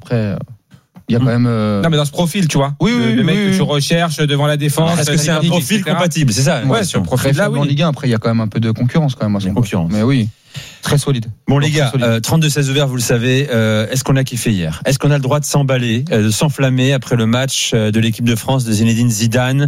après. Il y a quand même. Non, mais dans ce profil, tu vois. Oui, le mec que tu recherches devant la défense. Est-ce que c'est un profil compatible? C'est ça. Ouais, sur le profil là, oui. En Ligue 1, après, il y a quand même un peu de concurrence quand même. À son concurrence. Mais oui. Très solide. Bon les gars, 32-16 ouverts, vous le savez. Est-ce qu'on a kiffé hier? Est-ce qu'on a le droit de s'emballer, de s'enflammer après le match de l'équipe de France de Zinedine Zidane?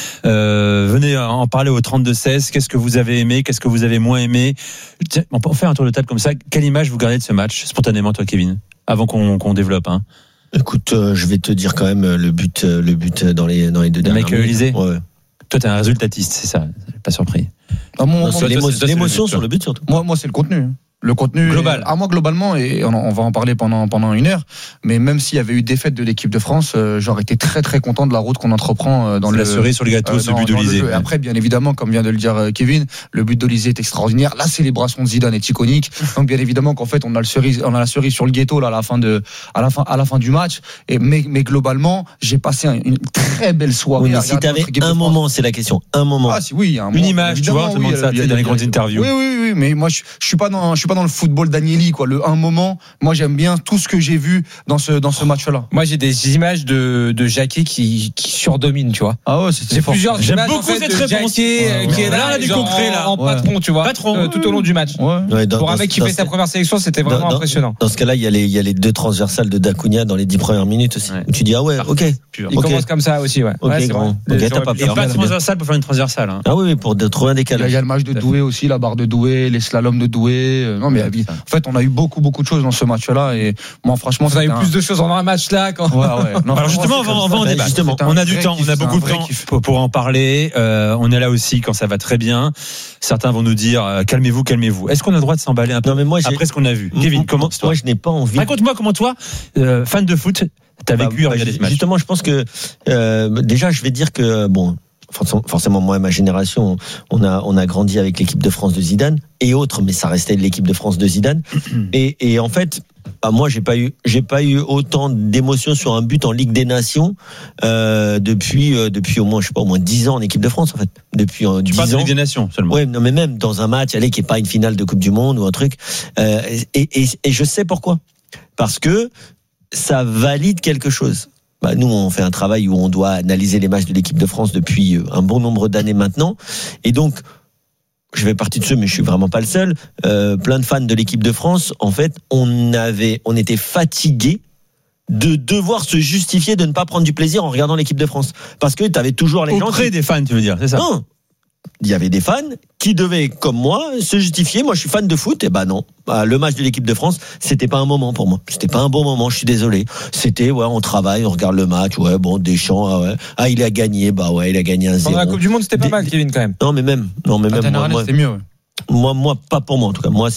Venez en parler au 32-16. Qu'est-ce que vous avez aimé? Qu'est-ce que vous avez moins aimé? On peut faire un tour de table comme ça. Quelle image vous gardez de ce match spontanément, toi, Kevin, avant qu'on développe, hein? Écoute, je vais te dire quand même le but dans les deux dernières minutes. Élysée. Ouais. Toi, t'es un résultatiste, c'est ça? Pas surpris. L'émotion sur le but surtout. Moi, c'est le contenu. Le contenu global. Moi globalement, et on va en parler pendant 1 heure, mais même s'il y avait eu défaite de l'équipe de France, j'aurais été très très content de la route qu'on entreprend dans la cerise sur le gâteau, ce but d'Olysée. Et après, bien évidemment, comme vient de le dire Kevin, le but d'Olysée est extraordinaire. La célébration de Zidane est iconique. Donc bien évidemment qu'en fait on a la cerise sur le gâteau là à la fin du match. Mais globalement, j'ai passé une très belle soirée. Oui, mais si t'avais un moment, c'est la question, un moment. Ah si oui, une image, tu vois, on demande ça dans les grandes interviews. Oui, mais moi je suis pas dans le football d'Agnelli, quoi. Le un moment, moi j'aime bien tout ce que j'ai vu dans ce match-là. Moi j'ai des images de Jacquet qui surdomine, tu vois. Ah ouais, j'ai plusieurs j'aime images beaucoup cette réponse. Jacquet qui est là, du concret là, en patron, tu vois, tout au long du match. Ouais, pour un mec qui fait sa première sélection, c'était vraiment impressionnant. Dans ce cas-là, il y a les deux transversales de Dacunia dans les 10 premières minutes aussi. Où tu dis ah ouais, ok. Il commence comme ça aussi, ouais. Ok, grand. Ok, t'as pas peur. Pas transversale pour faire une transversale. Ah oui, pour trouver un décalage. Il y a le match de Doué aussi, la barre de Doué, les slaloms de Doué. Non mais en fait, on a eu beaucoup de choses dans ce match-là et moi franchement, on a eu plus de choses dans un match-là quand. Ouais. Non, alors justement, on va en débattre. Justement, on a du temps, on a beaucoup de temps pour en parler. On est là aussi quand ça va très bien. Certains vont nous dire calmez-vous. Est-ce qu'on a le droit de s'emballer un peu après ce qu'on a vu? Kevin, comment moi je n'ai pas envie. Raconte-moi comment toi, fan de foot, t'as vécu regarder ce match. Justement, je pense que déjà, je vais dire que bon. Forcément, moi et ma génération, on a grandi avec l'équipe de France de Zidane et autres, mais ça restait l'équipe de France de Zidane. Et en fait, moi, j'ai pas eu autant d'émotions sur un but en Ligue des Nations depuis au moins 10 ans en équipe de France en fait. Depuis 10 ans. Tu parles de Ligue des Nations seulement. Ouais, non mais même dans un match, qui est pas une finale de Coupe du Monde ou un truc. Et je sais pourquoi. Parce que ça valide quelque chose. Nous, on fait un travail où on doit analyser les matchs de l'équipe de France depuis un bon nombre d'années maintenant. Et donc, je fais partie de ceux, mais je suis vraiment pas le seul. Plein de fans de l'équipe de France, en fait, on était fatigués de devoir se justifier de ne pas prendre du plaisir en regardant l'équipe de France. Parce que t'avais toujours les gens... Auprès des fans, tu veux dire, c'est ça? Non. Il y avait des fans qui devaient, comme moi, se justifier. Moi, je suis fan de foot. Et non. Le match de l'équipe de France, c'était pas un moment pour moi. C'était pas un bon moment. Je suis désolé. C'était, on travaille, on regarde le match. Deschamps, il a gagné. Il a gagné 1-0. Pendant la Coupe du Monde, c'était pas mal, Kevin, quand même. Non, mais même. Moi, c'était mieux. Moi, pas pour moi en tout cas. Moi,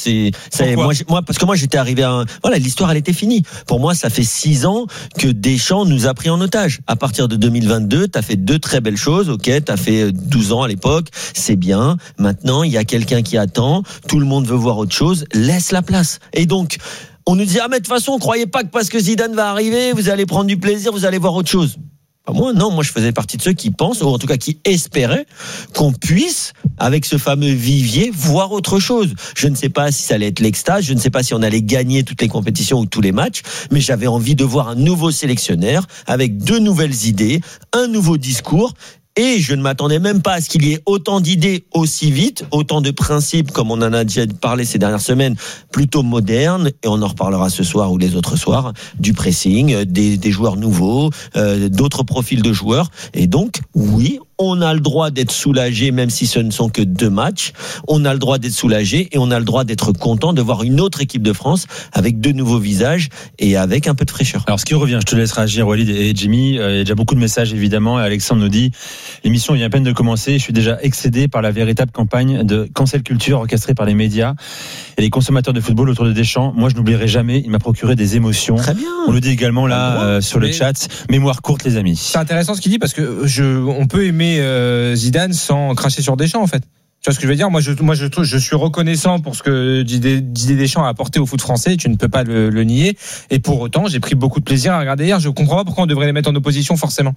parce que moi, j'étais arrivé à l'histoire, elle était finie. Pour moi, ça fait 6 ans que Deschamps nous a pris en otage. À partir de 2022, t'as fait 2 très belles choses. Ok, t'as fait 12 ans à l'époque, c'est bien. Maintenant, il y a quelqu'un qui attend. Tout le monde veut voir autre chose. Laisse la place. Et donc, on nous dit mais de toute façon, croyez pas que parce que Zidane va arriver, vous allez prendre du plaisir, vous allez voir autre chose. Moi, non, moi je faisais partie de ceux qui pensent, ou en tout cas qui espéraient, qu'on puisse, avec ce fameux vivier, voir autre chose. Je ne sais pas si ça allait être l'extase, je ne sais pas si on allait gagner toutes les compétitions ou tous les matchs, mais j'avais envie de voir un nouveau sélectionneur, avec 2 nouvelles idées, un nouveau discours. Et je ne m'attendais même pas à ce qu'il y ait autant d'idées aussi vite, autant de principes, comme on en a déjà parlé ces dernières semaines, plutôt modernes, et on en reparlera ce soir ou les autres soirs, du pressing, des joueurs nouveaux, d'autres profils de joueurs. Et donc, oui, on a le droit d'être soulagé, même si ce ne sont que 2 matchs. On a le droit d'être soulagé et on a le droit d'être content de voir une autre équipe de France avec 2 nouveaux visages et avec un peu de fraîcheur. Alors, ce qui revient, je te laisse réagir, Walid et Jimmy. Il y a déjà beaucoup de messages, évidemment. Et Alexandre nous dit, l'émission vient à peine de commencer. Je suis déjà excédé par la véritable campagne de cancel culture orchestrée par les médias et les consommateurs de football autour de Deschamps. Moi, je n'oublierai jamais. Il m'a procuré des émotions. Très bien. On le dit également là sur le chat. Mémoire courte, les amis. C'est intéressant ce qu'il dit parce que on peut aimer Zidane sans cracher sur Deschamps en fait. Tu vois ce que je veux dire? Moi, je suis reconnaissant pour ce que Didier Deschamps a apporté au foot français. Tu ne peux pas le nier. Et pour autant, j'ai pris beaucoup de plaisir à regarder hier. Je comprends pas pourquoi on devrait les mettre en opposition forcément.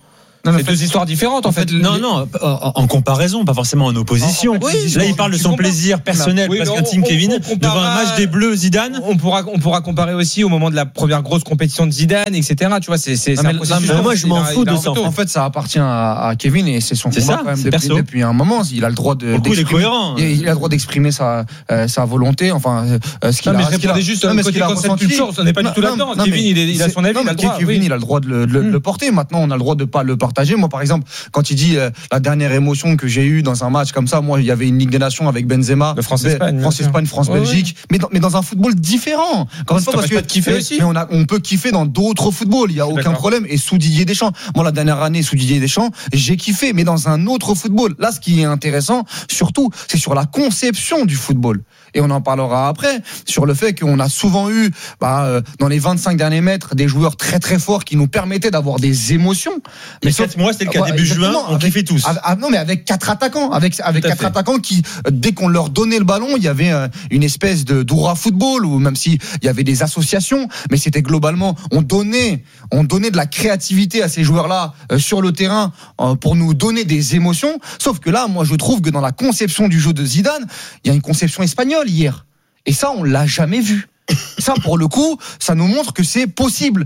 C'est deux histoires différentes en fait. Non, en comparaison, pas forcément en opposition. En fait, là, il parle de son plaisir personnel, Oui, parce mais qu'un Team Kevin, devant un match des Bleus, Zidane. On pourra comparer aussi au moment de la première grosse compétition de Zidane, etc. Tu vois, c'est un processus. moi, je m'en fous de ça. En fait, ça appartient à Kevin et c'est son combat quand même depuis un moment. Il a le droit de. Il est cohérent. Il a le droit d'exprimer sa volonté. Enfin, ce qu'il a. Mais je répondais juste à côté concept culture. On n'est pas du tout là-dedans. Kevin, il a son avis. Kevin, il a le droit de le porter. Maintenant, on a le droit de pas le partager. Moi, par exemple, quand il dit la dernière émotion que j'ai eue dans un match comme ça, moi, il y avait une Ligue des Nations avec Benzema, France-Espagne, France-Belgique, mais dans un football différent. Encore une fois, parce que on peut kiffer dans d'autres footballs. Il y a aucun problème. Et sous Didier Deschamps, moi, la dernière année sous Didier Deschamps, j'ai kiffé, mais dans un autre football. Là, ce qui est intéressant, surtout, c'est sur la conception du football. Et on en parlera après, sur le fait qu'on a souvent eu, dans les 25 derniers mètres, des joueurs très très forts qui nous permettaient d'avoir des émotions. Mais 4 mois, c'était le cas début juin, on kiffait tous. Non, mais avec 4 attaquants, avec 4 attaquants qui, dès qu'on leur donnait le ballon, il y avait une espèce de d'oura football, ou même s'il y avait des associations, mais c'était globalement, on donnait de la créativité à ces joueurs-là sur le terrain pour nous donner des émotions. Sauf que là, moi, je trouve que dans la conception du jeu de Zidane, il y a une conception espagnole hier. Et ça, on l'a jamais vu. Ça, pour le coup, ça nous montre que c'est possible.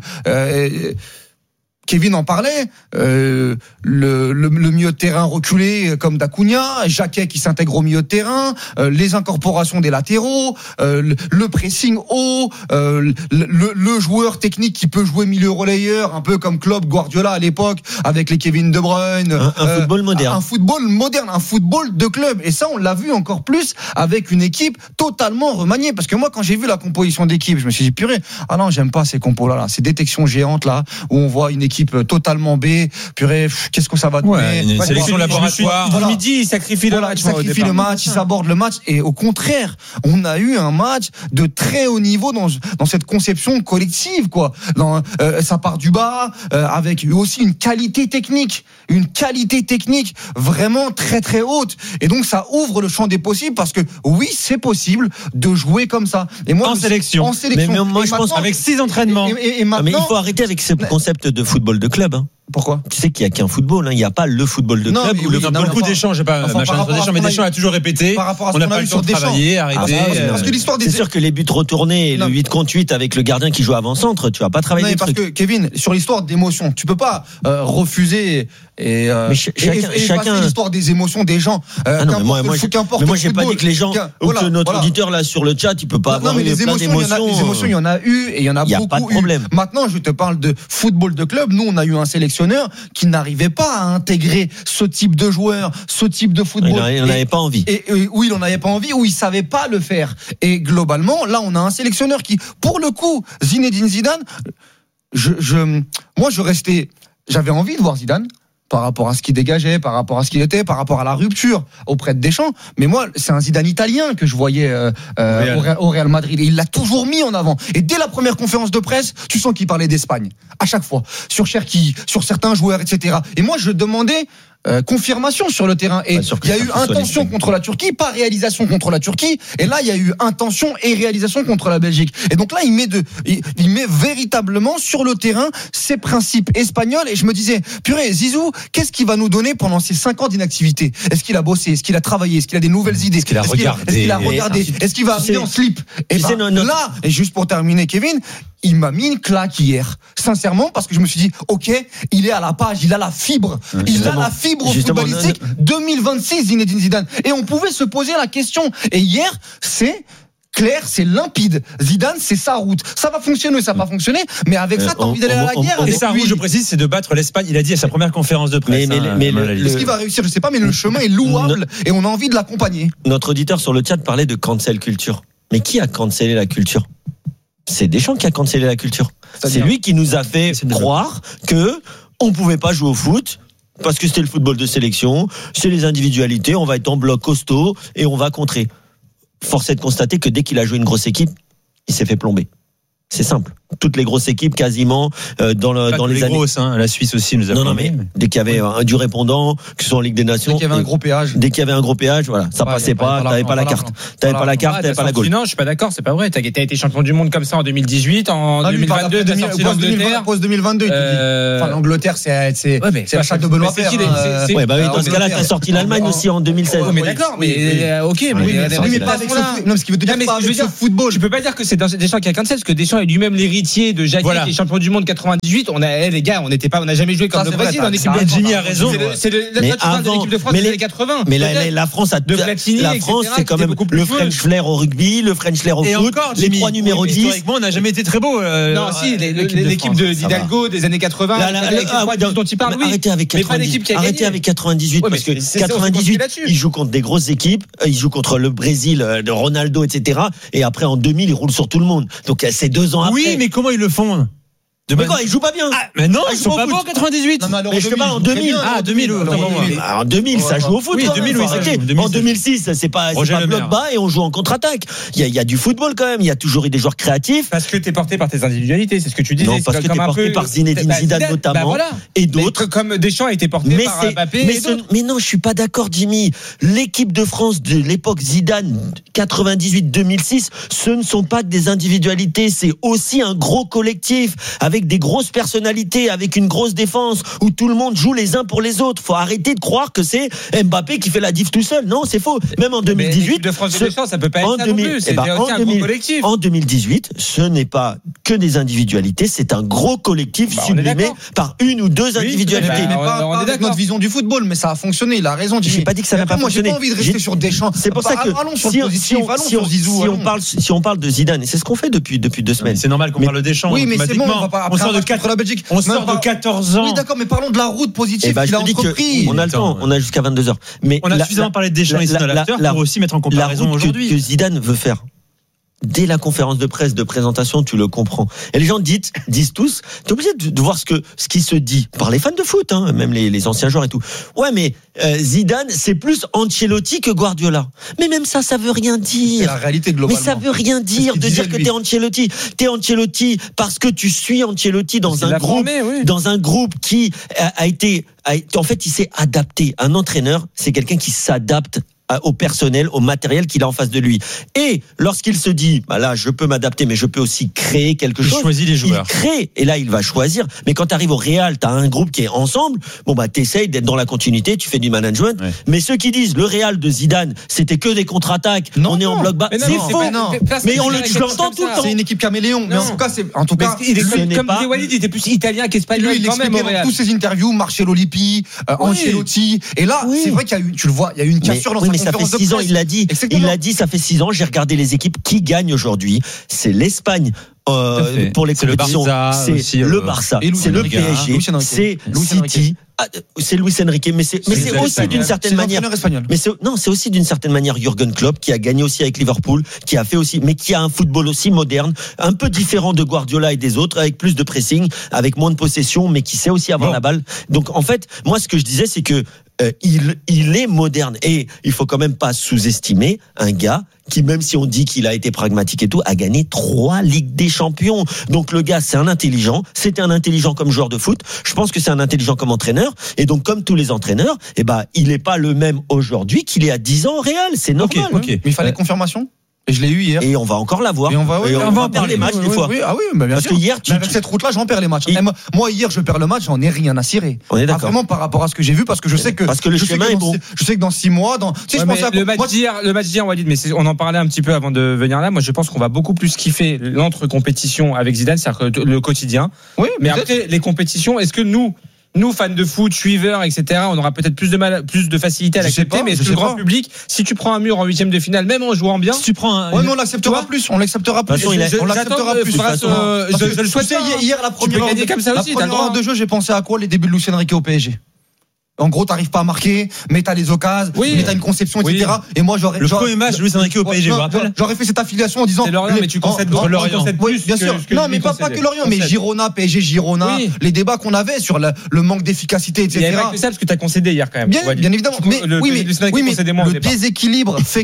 Kevin en parlait, le milieu de terrain reculé comme d'Acunha, Jacquet qui s'intègre au milieu de terrain, les incorporations des latéraux, le pressing haut, le joueur technique qui peut jouer milieu relayeur, un peu comme Klopp, Guardiola à l'époque, avec les Kevin De Bruyne. Un football moderne. Un football moderne, un football de club. Et ça, on l'a vu encore plus avec une équipe totalement remaniée. Parce que moi, quand j'ai vu la composition d'équipe, je me suis dit, purée, ah non, j'aime pas ces compos-là, ces détections géantes là, où on voit une équipe totalement B, purée, qu'est-ce que ça va donner? Une sélection laboratoire. Midi, il sacrifie le match. Il s'aborde le match, et au contraire, on a eu un match de très haut niveau dans cette conception collective, quoi. Ça part du bas, avec aussi une qualité technique vraiment très très haute, et donc ça ouvre le champ des possibles, parce que oui, c'est possible de jouer comme ça. Et moi, en sélection. Mais moi, je pense avec 6 entraînements. Et maintenant, mais il faut arrêter avec ce concept de football de club. Pourquoi? Tu sais qu'il n'y a qu'un football, il n'y a pas le football de club. Beaucoup Deschamps, j'ai pas machin sur Deschamps, mais Deschamps a toujours répété. On n'a pas eu le temps de travailler, arrêter. Parce que l'histoire c'est sûr que les buts retournés, le 8 contre 8 avec le gardien qui joue avant-centre, tu vas pas travailler. Parce que Kevin, sur l'histoire d'émotion, tu peux pas refuser et effacer l'histoire des émotions des gens. Moi, j'ai pas dit que les gens, ou que notre auditeur là sur le chat, il peut pas avoir plein d'émotions. Les émotions, il y en a eu, et il y en a beaucoup. Il y a pas de problème. Maintenant, je te parle de football de club. Nous, on a eu un sélectionneur qui n'arrivait pas à intégrer ce type de joueur, ce type de football. Il n'en avait pas envie. Oui, il n'en avait pas envie, ou il savait pas le faire. Et globalement, là, on a un sélectionneur qui, pour le coup, Zinedine Zidane, j'avais envie de voir Zidane, par rapport à ce qu'il dégageait, par rapport à ce qu'il était, par rapport à la rupture auprès de Deschamps. Mais moi, c'est un Zidane italien que je voyais au Real Madrid. Et il l'a toujours mis en avant. Et dès la première conférence de presse, tu sens qu'il parlait d'Espagne. À chaque fois. Sur Cherki, sur certains joueurs, etc. Et moi, je demandais confirmation sur le terrain. Et il y a eu intention contre la Turquie, pas réalisation contre la Turquie. Et là, il y a eu intention et réalisation contre la Belgique. Et donc là, il met véritablement sur le terrain ses principes espagnols. Et je me disais, purée, Zizou, qu'est-ce qu'il va nous donner pendant ces 5 ans d'inactivité? Est-ce qu'il a bossé? Est-ce qu'il a travaillé? Est-ce qu'il a des nouvelles idées? Est-ce qu'il a regardé? Est-ce qu'il va arriver en slip? Et là, et juste pour terminer, Kevin, il m'a mis une claque hier, sincèrement, parce que je me suis dit, ok, il est à la page, il a la fibre, footballistique 2026, Zinedine Zidane. Et on pouvait se poser la question. Et hier, c'est clair, c'est limpide. Zidane, c'est sa route. Ça va fonctionner, ça va pas fonctionner, mais avec ça, t'as envie d'aller à la guerre. Et sa route, je précise, c'est de battre l'Espagne. Il a dit à sa première conférence de presse. Est-ce qu'il va réussir? Je sais pas, mais le chemin est louable et on a envie de l'accompagner. Notre auditeur sur le chat parlait de cancel culture. Mais qui a cancellé la culture? C'est Deschamps qui a cancellé la culture. C'est lui qui nous a fait croire que on pouvait pas jouer au foot parce que c'était le football de sélection, c'est les individualités, on va être en bloc costaud et on va contrer. Force est de constater que dès qu'il a joué une grosse équipe, il s'est fait plomber. C'est simple. toutes les grosses équipes quasiment dans les années grosses, hein. La Suisse aussi nous a non mais dès qu'il y avait du répondant, que ce soit en Ligue des Nations, dès qu'il y avait un gros péage, voilà, ça passait pas, t'avais pas la carte, t'avais pas la goal. Non, je suis pas d'accord, c'est pas vrai. T'as été champion du monde comme ça en 2018, en 2022, t'as sorti l'Angleterre. Post 2022, enfin l'Angleterre, c'est la chatte de Benoît Paire. Ouais, bah oui, dans ce cas-là, t'as sorti l'Allemagne aussi en 2016. Mais d'accord, mais ok, mais pas avec non, ce qui veut dire pas avec ce football. Je peux pas dire que c'est Deschamps qui a cancel, parce que Deschamps est lui-même l'héritier de Jacquet qui est champion du monde 98. Les gars, on n'a jamais joué comme le Brésil en équipe de France. Jimmy a raison. C'est de l'équipe de France des années 80. Mais la France a c'est quand même le French flair au rugby, le French flair au foot, les 3 numéros 10. Historiquement, on n'a jamais été très beau. Non, si, l'équipe d'Hidalgo des années 80, dont il parle, oui. Arrêtez avec 98, parce que 98, ils jouent contre des grosses équipes, ils jouent contre le Brésil de Ronaldo, etc. Et après, en 2000, ils roulent sur tout le monde. Donc, c'est 2 ans après. Oui, mais comment ils le font? Mais quoi, ils jouent pas bien. Mais non, ils sont pas bons en 98. Mais je te parle en 2000. Ah, 2000. En 2000, ça joue au foot. Oui, 2000, oui, en 2006, c'est pas bloc bas et on joue en contre-attaque. Il y a du football quand même. Il y a toujours eu des joueurs créatifs. Parce que t'es porté par tes individualités, c'est ce que tu disais. Non, parce que t'es porté par Zinedine Zidane notamment et d'autres. Comme Deschamps a été porté par Mbappé et d'autres. Mais non, je suis pas d'accord, Jimmy. L'équipe de France de l'époque Zidane 98-2006, ce ne sont pas que des individualités. C'est aussi un gros collectif avec des grosses personnalités, avec une grosse défense où tout le monde joue les uns pour les autres. Faut arrêter de croire que c'est Mbappé qui fait la diff tout seul. Non, c'est faux. Même en 2018, de France de ça peut pas être ça non plus. C'est aussi un gros collectif. En 2018, ce n'est pas que des individualités, c'est un gros collectif sublimé par une ou deux individualités. On est d'accord. Notre vision du football, mais ça a fonctionné. Il a raison. J'ai pas dit que ça n'a pas fonctionné. Moi, j'ai pas envie de rester sur Deschamps. C'est pour ça que si on parle de Zidane, et c'est ce qu'on fait depuis 2 semaines. C'est normal qu'on parle de Deschamps. Oui, mais c'est bon. On sort de 4 la Belgique. On sort de 14 ans. Oui, d'accord, mais parlons de la route positive qu'il a entrepris. On a le temps, on a jusqu'à 22h. Mais on a suffisamment parlé de Deschamps ici dans l'acteur pour aussi mettre en comparaison aujourd'hui. Que Zidane veut faire. Dès la conférence de presse de présentation, tu le comprends. Et les gens disent tous, t'es obligé de voir ce qui se dit par les fans de foot, hein, même les anciens joueurs et tout. Ouais, mais Zidane, c'est plus Ancelotti que Guardiola. Mais même ça veut rien dire. C'est la réalité globalement. Mais ça veut rien dire de dire que t'es Ancelotti. T'es Ancelotti parce que tu suis Ancelotti dans un groupe qui a été, en fait, il s'est adapté. Un entraîneur, c'est quelqu'un qui s'adapte au personnel, au matériel qu'il a en face de lui. Et lorsqu'il se dit, bah là, je peux m'adapter, mais je peux aussi créer quelque chose. Il choisit les joueurs. Il crée, et là, il va choisir. Mais quand tu arrives au Real, tu as un groupe qui est ensemble. Bon, bah, t'essayes d'être dans la continuité, tu fais du management. Ouais. Mais ceux qui disent, le Real de Zidane, c'était que des contre-attaques, on est en bloc bas. C'est faux. Mais je l'entends tout le temps. C'est une équipe caméléon. Mais en tout cas, comme disait Walid, il était plus italien qu'espagnol quand même au Real. Tous ces interviews, Marcelo Lippi, Ancelotti. Et là, c'est vrai qu'il y a eu, tu le vois, il y a eu une cassure dans ça fait 6 ans, il l'a dit. Ça fait 6 ans, j'ai regardé les équipes qui gagnent aujourd'hui. C'est l'Espagne. Pour les compétitions, c'est le Barça, c'est le PSG, c'est City, c'est Luis Enrique, mais c'est aussi d'une certaine manière. C'est aussi d'une certaine manière Jürgen Klopp qui a gagné aussi avec Liverpool, qui a fait aussi, mais qui a un football aussi moderne, un peu différent de Guardiola et des autres, avec plus de pressing, avec moins de possession, mais qui sait aussi avoir la balle. Donc en fait, moi ce que je disais, c'est que il est moderne et il faut quand même pas sous-estimer un gars qui, même si on dit qu'il a été pragmatique et tout, a gagné 3 Ligues des Champions. Donc le gars, c'est un intelligent. C'était un intelligent comme joueur de foot. Je pense que c'est un intelligent comme entraîneur. Et donc, comme tous les entraîneurs, il n'est pas le même aujourd'hui qu'il est à 10 ans au Real. C'est normal. Mais il fallait confirmation. Et je l'ai eu hier. Et on va encore l'avoir. Et on va en perdre les matchs des fois. Ah oui, mais bien sûr. Parce que hier, avec cette route-là, j'en perds les matchs. Moi, hier, je perds le match, j'en ai rien à cirer. On est d'accord. Vraiment par rapport à ce que j'ai vu, parce que je sais que le chemin est bon. Je sais que dans 6 mois, le match d'hier, Walid, mais on en parlait un petit peu avant de venir là. Moi, je pense qu'on va beaucoup plus kiffer l'entre-compétition avec Zidane, c'est-à-dire le quotidien. Oui. Mais après, les compétitions, est-ce que nous, fans de foot, suiveurs, etc., on aura peut-être plus de facilité à l'accepter, mais est-ce que le grand public, si tu prends un mur en 8e de finale, même en jouant bien, si tu prends mais on l'acceptera plus. On l'acceptera plus. On l'acceptera plus. Je le souhaite. Hier, la première heure de jeu, j'ai pensé à quoi? Les débuts de Luis Enrique au PSG. en gros, t'arrives pas à marquer, mais t'as les occasions, mais t'as une conception, etc. Et moi, le premier match, Luis Enrique au PSG, je vous rappelle. J'aurais fait cette affiliation en disant. C'est Lorient, mais tu concèdes Lorient. Oui, bien sûr. Non, mais pas que Lorient, mais Girona, PSG, Girona, les débats qu'on avait sur le manque d'efficacité, etc. Il y a pas que ça parce que t'as concédé hier quand même. Bien évidemment. Mais le déséquilibre fait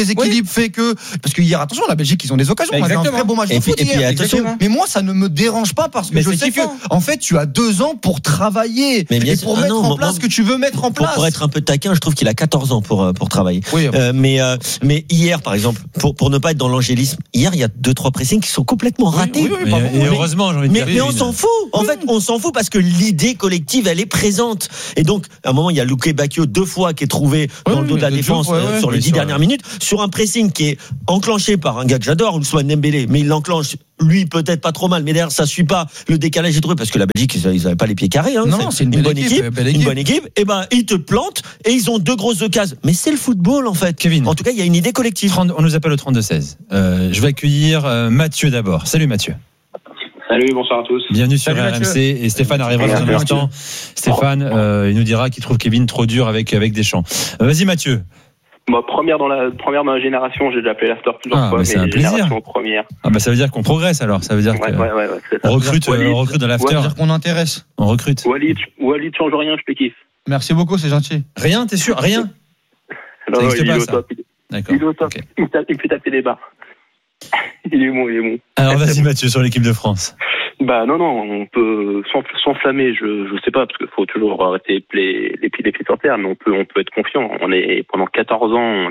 que, parce que hier, attention, la Belgique, ils ont des occasions. On avait un très beau match de foot hier. Mais moi, ça ne me dérange pas parce que je sais que, en fait, tu as 2 ans pour travailler et pour mettre en place ce que tu veux mettre en place. Pour être un peu taquin, je trouve qu'il a 14 ans pour travailler. Oui, mais hier, par exemple, pour ne pas être dans l'angélisme, hier, il y a 2-3 pressings qui sont complètement ratés. Et heureusement, j'ai envie de dire. Mais on s'en fout. En fait, on s'en fout parce que l'idée collective, elle est présente. Et donc, à un moment, il y a Luque Bacchio 2 fois qui est trouvé dans le dos de la défense sur les 10 dernières minutes, sur un pressing qui est enclenché par un gars que j'adore, Ousmane Dembélé, mais il l'enclenche, lui, peut-être pas trop mal, mais derrière, ça suit pas le décalage est trouvé parce que la Belgique, ils avaient pas les pieds carrés, hein. Non, c'est une bonne équipe. Une bonne équipe. Et ben, ils te plantent et ils ont 2 grosses occasions. Mais c'est le football, en fait. Kevin. En tout cas, il y a une idée collective. On nous appelle au 32-16. Je vais accueillir Mathieu d'abord. Salut Mathieu. Salut, bonsoir à tous. Bienvenue sur RMC et Stéphane arrivera dans un instant. Stéphane, il nous dira qu'il trouve Kevin trop dur avec Deschamps. Vas-y Mathieu. Moi, première dans la génération, j'ai déjà appelé l'after plusieurs fois, mais c'est un plaisir. Génération première. Ah bah ça veut dire qu'on progresse alors, ça veut dire que on recrute dans l'after. Ça veut dire qu'on intéresse. On recrute. Walid change rien, je te kiffe. Merci beaucoup, c'est gentil. Rien, t'es sûr? Rien? Non, il est au top. D'accord. Il est au top. Okay. Il me fait taper des barres. Il est bon. Alors vas-y Mathieu sur l'équipe de France. Bah non, on peut s'enflammer, je sais pas, parce qu'il faut toujours arrêter les pieds sur terre, mais on peut être confiant. Pendant 14 ans,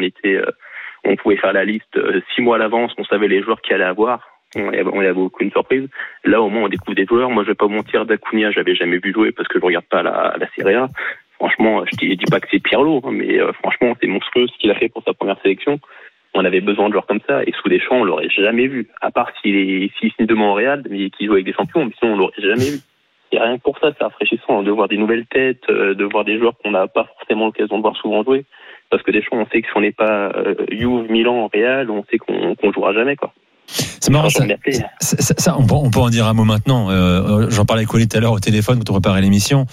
on pouvait faire la liste 6 mois à l'avance, on savait les joueurs qu'il allait avoir. On avait aucune surprise. Là, au moins, on découvre des joueurs. Moi, je vais pas mentir, d'Acuna, j'avais jamais vu jouer parce que je regarde pas la Serie A. Franchement, je dis pas que c'est Pirlo, hein, mais franchement, c'est monstrueux ce qu'il a fait pour sa première sélection. On avait besoin de joueurs comme ça, et sous Deschamps, on l'aurait jamais vu. À part s'il signe demain au Real, mais qu'il joue avec des champions, mais sinon on l'aurait jamais vu. Et rien que pour ça, c'est rafraîchissant de voir des nouvelles têtes, de voir des joueurs qu'on n'a pas forcément l'occasion de voir souvent jouer. Parce que Deschamps, on sait que si on n'est pas Juve, Milan, Real, on sait qu'on jouera jamais, quoi. C'est marrant, ça, on peut en dire un mot maintenant. J'en parlais avec Oli tout à l'heure au téléphone quand on préparait l'émission.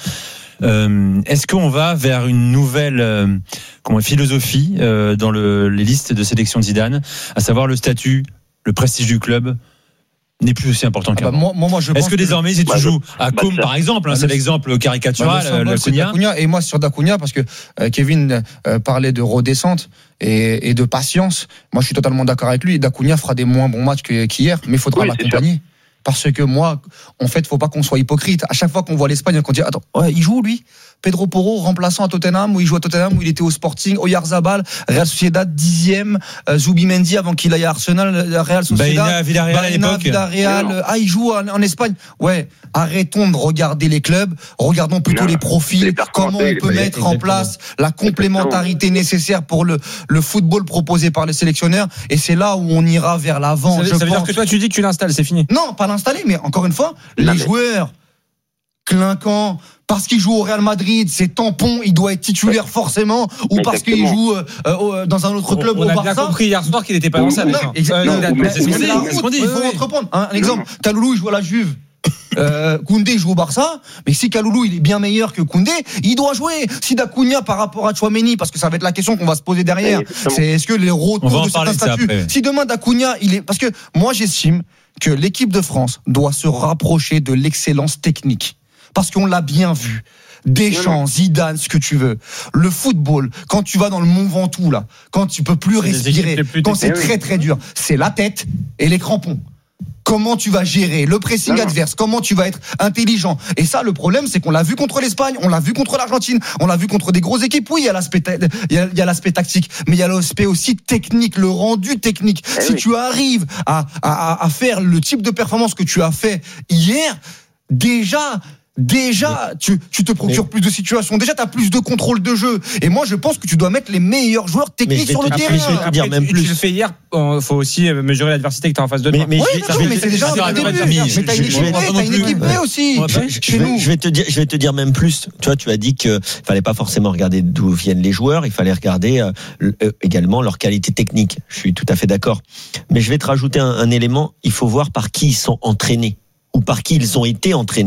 Est-ce qu'on va vers une nouvelle philosophie dans les listes de sélection de Zidane, à savoir le statut, le prestige du club n'est plus aussi important qu'avant. Moi, je pense Est-ce que désormais, si tu joues à Côme, par exemple, c'est l'exemple caricatural, D'Acuna, et moi sur d'Acuna, parce que Kevin parlait de redescente et de patience. Moi, je suis totalement d'accord avec lui. D'Acuna fera des moins bons matchs qu'hier, mais il faudra l'accompagner. Parce que moi, en fait, faut pas qu'on soit hypocrite. À chaque fois qu'on voit l'Espagne, on dit attends, il joue lui, Pedro Porro, remplaçant à Tottenham, où il joue à Tottenham, où il était au Sporting, Oyarzabal, Real Sociedad 10e, Zubimendi avant qu'il aille à Arsenal, Real Sociedad, Villarreal. Il joue en Espagne. Ouais, arrêtons de regarder les clubs, regardons plutôt les profils, comment on peut mettre en place la complémentarité nécessaire pour le football proposé par les sélectionneurs, et c'est là où on ira vers l'avant. Ça veut dire que toi tu dis que tu l'installes, c'est fini. Non, pas l'installer, mais encore une fois, les joueurs clinquants, parce qu'il joue au Real Madrid, c'est tampon, il doit être titulaire forcément, ou parce qu'il joue dans un autre club au Barça. On a bien compris hier soir qu'il n'était pas dans ça. C'est ce qu'on dit. Il faut entreprendre. Un exemple, Kaloulou, il joue à la Juve. Koundé joue au Barça, mais si Kaloulou il est bien meilleur que Koundé, il doit jouer. Si D'Acuna par rapport à Tchouaméni, parce que ça va être la question qu'on va se poser derrière, c'est est-ce que les retours de certains statuts, si demain D'Acuna parce que moi j'estime que l'équipe de France doit se rapprocher de l'excellence technique, parce qu'on l'a bien vu. Deschamps, Zidane, ce que tu veux. Le football, quand tu vas dans le Mont Ventoux là, quand tu peux plus respirer, quand c'est très très dur, c'est la tête et les crampons. Comment tu vas gérer le pressing adverse, comment tu vas être intelligent. Et ça, le problème, c'est qu'on l'a vu contre l'Espagne, on l'a vu contre l'Argentine, on l'a vu contre des grosses équipes. Oui, il y a l'aspect tactique, mais il y a l'aspect aussi technique, le rendu technique. Si tu arrives à faire le type de performance que tu as fait hier, déjà, tu te procures plus de situations. Déjà, tu as plus de contrôle de jeu. Et moi, je pense que tu dois mettre les meilleurs joueurs techniques sur le terrain. Je vais te dire même plus. Tu le fais hier, il faut aussi mesurer l'adversité que tu as en face de toi. Mais c'est déjà un début. Mais t'as une équipe B aussi. Je vais te dire même plus. Tu as dit qu'il fallait pas forcément regarder d'où viennent les joueurs, il fallait regarder également leur qualité technique. Je suis tout à fait d'accord. Mais je vais te rajouter un élément. Il faut voir par qui ils sont entraînés ou par qui ils ont été entraînés.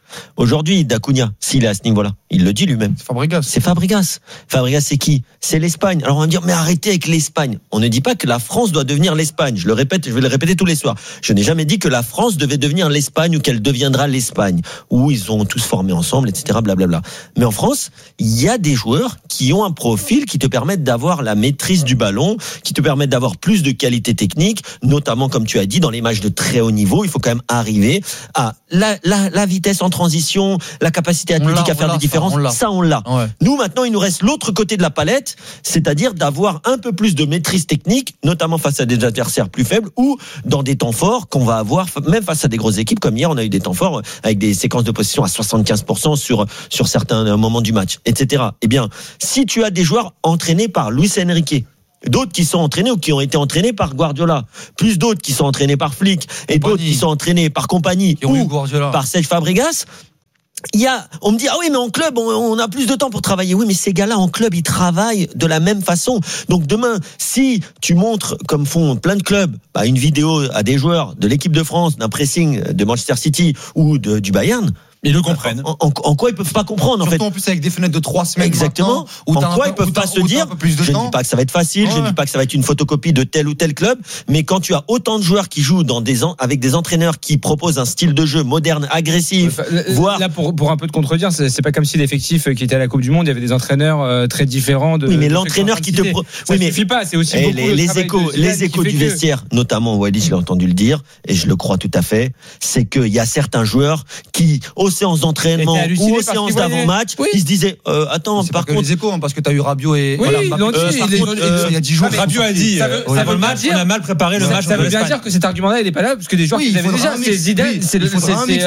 Aujourd'hui, D'Acunha, s'il est à ce niveau-là, il le dit lui-même. C'est Fabregas. Fabregas, c'est qui? C'est l'Espagne. Alors on va me dire, mais arrêtez avec l'Espagne. On ne dit pas que la France doit devenir l'Espagne. Je le répète, je vais le répéter tous les soirs. Je n'ai jamais dit que la France devait devenir l'Espagne ou qu'elle deviendra l'Espagne, où ils ont tous formé ensemble, etc. Blablabla. Mais en France, il y a des joueurs qui ont un profil qui te permettent d'avoir la maîtrise du ballon, qui te permettent d'avoir plus de qualité technique, notamment, comme tu as dit, dans les matchs de très haut niveau. Il faut quand même arriver à la vitesse en transition, la capacité athlétique à faire des différences. Ça, on l'a. Ouais. Nous, maintenant, il nous reste l'autre côté de la palette, c'est-à-dire d'avoir un peu plus de maîtrise technique, notamment face à des adversaires plus faibles ou dans des temps forts qu'on va avoir, même face à des grosses équipes, comme hier, on a eu des temps forts avec des séquences de possession à 75% sur certains moments du match, etc. Eh bien, si tu as des joueurs entraînés par Luis Enrique, d'autres qui sont entraînés ou qui ont été entraînés par Guardiola, plus d'autres qui sont entraînés par Flick, et d'autres qui sont entraînés par Compagnie ou par Serge Fabregas, on me dit, ah oui, mais en club, on a plus de temps pour travailler. Oui, mais ces gars-là, en club, ils travaillent de la même façon. Donc demain, si tu montres, comme font plein de clubs, une vidéo à des joueurs de l'équipe de France, d'un pressing de Manchester City ou du Bayern, ils le comprennent. En quoi ils peuvent pas comprendre, surtout en plus avec des fenêtres de 3 semaines. Exactement. En quoi ils peuvent pas se dire, je ne dis pas que ça va être facile, je ne dis pas que ça va être une photocopie de tel ou tel club, mais quand tu as autant de joueurs qui jouent avec des entraîneurs qui proposent un style de jeu moderne, agressif, voire... Là, pour un peu te contredire, c'est pas comme si l'effectif qui était à la Coupe du Monde, il y avait des entraîneurs très différents de... Oui, mais l'entraîneur qui te... Ça suffit pas, c'est aussi beaucoup les échos du vestiaire, notamment Wally, je l'ai entendu le dire, et je le crois tout à fait, c'est qu'il y a certains joueurs qui, aux séances d'entraînement ou aux séances d'avant-match, ils se disaient attends, par contre les échos, parce que tu as eu Rabiot et il y a 10 jours Rabiot a dit avant le match, on a mal préparé le match. Ça veut bien dire que cet argument-là, il n'est pas là parce que des joueurs qui l'avaient déjà, c'est Zidane, c'est le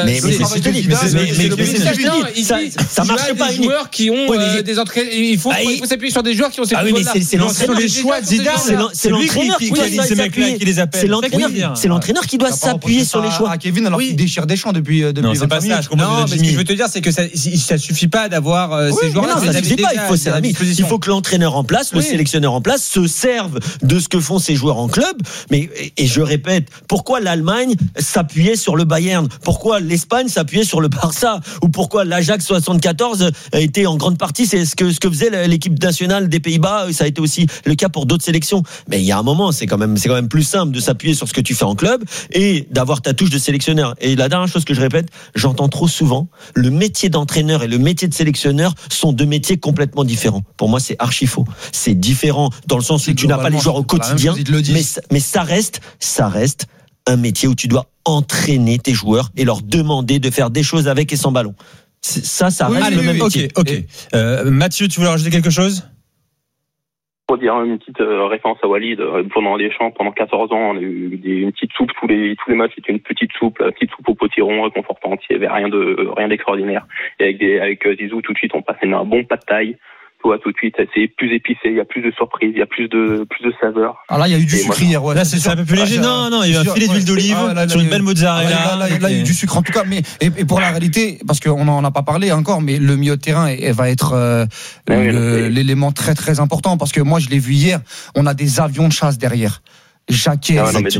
ça marche pas. Des joueurs qui ont des entraîneurs, il faut s'appuyer sur des joueurs qui ont ces joueurs-là. C'est les choix de Zidane, c'est l'entraîneur qui c'est l'entraîneur qui doit s'appuyer sur les choix. Kevin, alors qu'il déchire Deschamps depuis 20 minutes. Non, mais ce que je veux te dire, c'est que ça suffit pas d'avoir ces joueurs-là. Non, ça suffit pas. Il faut que l'entraîneur en place, le sélectionneur en place, se serve de ce que font ces joueurs en club. Mais, et je répète, pourquoi l'Allemagne s'appuyait sur le Bayern? Pourquoi l'Espagne s'appuyait sur le Barça? Ou pourquoi l'Ajax 74 a été en grande partie, c'est ce que faisait l'équipe nationale des Pays-Bas. Ça a été aussi le cas pour d'autres sélections. Mais il y a un moment, c'est quand même plus simple de s'appuyer sur ce que tu fais en club et d'avoir ta touche de sélectionneur. Et la dernière chose que je répète, j'entends trop souvent, le métier d'entraîneur et le métier de sélectionneur sont deux métiers complètement différents. Pour moi, c'est archi faux. C'est différent dans le sens où tu n'as pas les joueurs au quotidien, mais ça reste un métier où tu dois entraîner tes joueurs et leur demander de faire des choses avec et sans ballon. Ça reste le même métier. Ok. Mathieu, tu voulais rajouter quelque chose? Pour dire une petite référence à Walid, pendant Deschamps, pendant 14 ans, on a eu une petite soupe, tous les matchs c'était une petite soupe au potiron, réconfortante, il y avait rien d'extraordinaire. Et avec Zizou, tout de suite, on passait un bon pas de taille. Tout de suite, c'est plus épicé, il y a plus de surprises, il y a plus de saveur. Ah là, il y a eu du sucre hier, ouais. Là, c'est un peu plus léger. Non, il y a eu un filet d'huile d'olive sur une belle mozzarella. Là, il y a eu du sucre en tout cas, mais et pour la réalité, parce qu'on en a pas parlé encore, mais le milieu de terrain va être l'élément très très important, parce que moi je l'ai vu hier, on a des avions de chasse derrière. Jacquet,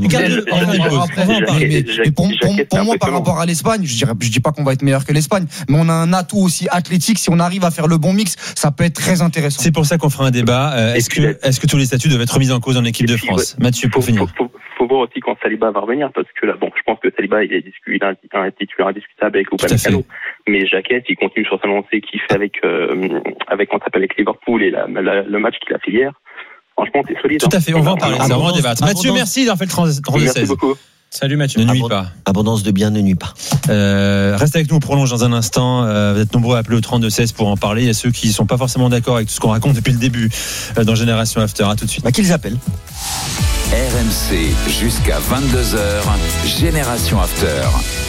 pour moi, par rapport à l'Espagne, je dis pas qu'on va être meilleur que l'Espagne, mais on a un atout aussi athlétique. Si on arrive à faire le bon mix, ça peut être très intéressant. C'est pour ça qu'on fera un débat. Est-ce que tous les statuts doivent être remis en cause en équipe de France? Mathieu, pour finir. Faut voir aussi quand Saliba va revenir, parce que là, je pense que Saliba, il est un titulaire indiscutable avec Upamecano. Mais Jacquet, il continue sur sa lancée qu'il fait avec Liverpool et le match qu'il a fait hier. Franchement, c'est solide. Tout à fait, on va en parler, on va en débattre. Mathieu, merci d'avoir fait le 32-16. Merci beaucoup. Salut Mathieu. Ne nuit pas. Abondance de biens ne nuit pas. Reste avec nous, on prolonge dans un instant. Vous êtes nombreux à appeler au 32-16 pour en parler. Il y a ceux qui ne sont pas forcément d'accord avec tout ce qu'on raconte depuis le début dans Génération After. À tout de suite. Qu'ils appellent. RMC jusqu'à 22h. Génération After.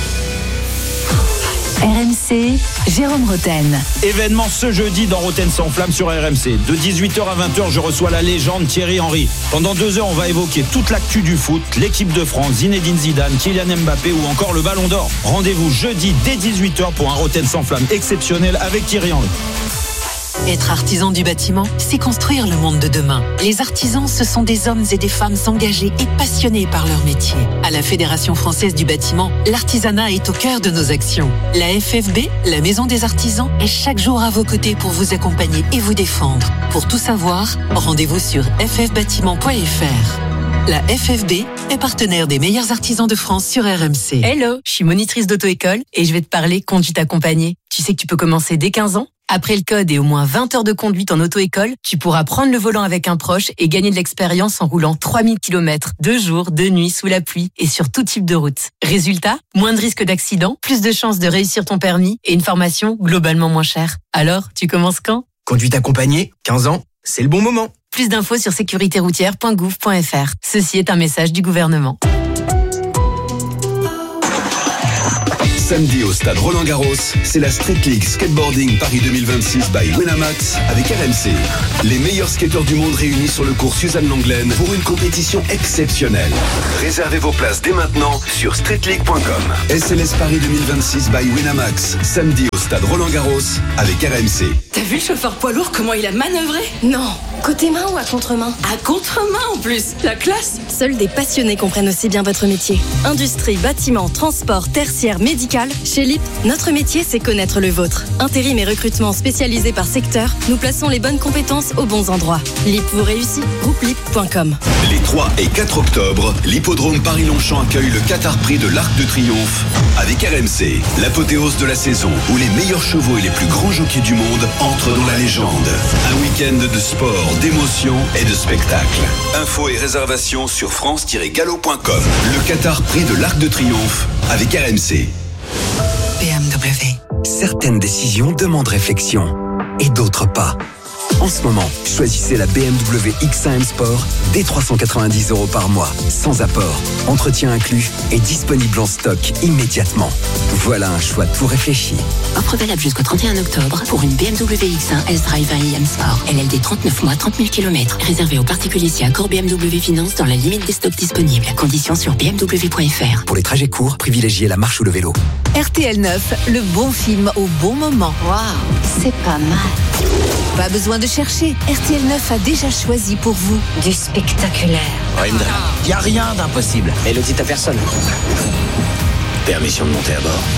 RMC, Jérôme Rotten. Événement ce jeudi dans Rotten sans flamme sur RMC. De 18h à 20h, je reçois la légende Thierry Henry. Pendant 2 heures, on va évoquer toute l'actu du foot, l'équipe de France, Zinedine Zidane, Kylian Mbappé ou encore le Ballon d'Or. Rendez-vous jeudi dès 18h pour un Rotten sans flamme exceptionnel avec Thierry Henry. Être artisan du bâtiment, c'est construire le monde de demain. Les artisans, ce sont des hommes et des femmes engagés et passionnés par leur métier. À la Fédération française du bâtiment, l'artisanat est au cœur de nos actions. La FFB, la Maison des artisans, est chaque jour à vos côtés pour vous accompagner et vous défendre. Pour tout savoir, rendez-vous sur ffbâtiment.fr. La FFB est partenaire des meilleurs artisans de France sur RMC. Hello, je suis monitrice d'auto-école et je vais te parler conduite accompagnée. Tu sais que tu peux commencer dès 15 ans ? Après le code et au moins 20 heures de conduite en auto-école, tu pourras prendre le volant avec un proche et gagner de l'expérience en roulant 3000 km, 2 jours, 2 nuits, sous la pluie et sur tout type de route. Résultat, moins de risques d'accident, plus de chances de réussir ton permis et une formation globalement moins chère. Alors, tu commences quand ? Conduite accompagnée, 15 ans, c'est le bon moment. Plus d'infos sur sécuritéroutière.gouv.fr. Ceci est un message du gouvernement. Samedi au stade Roland-Garros, c'est la Street League Skateboarding Paris 2026 by Winamax avec RMC. Les meilleurs skateurs du monde réunis sur le cours Suzanne Lenglen pour une compétition exceptionnelle. Réservez vos places dès maintenant sur streetleague.com. SLS Paris 2026 by Winamax, samedi au stade Roland-Garros avec RMC. T'as vu le chauffeur poids lourd, comment il a manœuvré ? Non, côté main ou à contre-main ? À contre-main en plus, la classe. Seuls des passionnés comprennent aussi bien votre métier. Industrie, bâtiment, transport, tertiaire, médical. Chez LIP, notre métier, c'est connaître le vôtre. Intérim et recrutement spécialisés par secteur, nous plaçons les bonnes compétences aux bons endroits. LIP vous réussit, groupe-lip.com. Les 3 et 4 octobre, l'hippodrome Paris-Longchamp accueille le Qatar Prix de l'Arc de Triomphe avec RMC, l'apothéose de la saison où les meilleurs chevaux et les plus grands jockeys du monde entrent dans la légende. Un week-end de sport, d'émotion et de spectacle. Infos et réservations sur france-gallo.com. Le Qatar Prix de l'Arc de Triomphe avec RMC. BMW. Certaines décisions demandent réflexion et d'autres pas. En ce moment, choisissez la BMW X1 M Sport dès 390 € par mois, sans apport, entretien inclus et disponible en stock immédiatement. Voilà un choix tout réfléchi. Offre valable jusqu'au 31 octobre pour une BMW X1 S-Drive 1 M Sport. LLD 39 mois, 30 000 km. Réservé aux particuliers si accord BMW Finance dans la limite des stocks disponibles. Conditions sur bmw.fr. Pour les trajets courts, privilégiez la marche ou le vélo. RTL 9, le bon film au bon moment. Waouh, c'est pas mal. Pas besoin de chercher. RTL 9 a déjà choisi pour vous du spectaculaire. Il n'y a rien d'impossible. Et le dit à personne. Permission de monter à bord.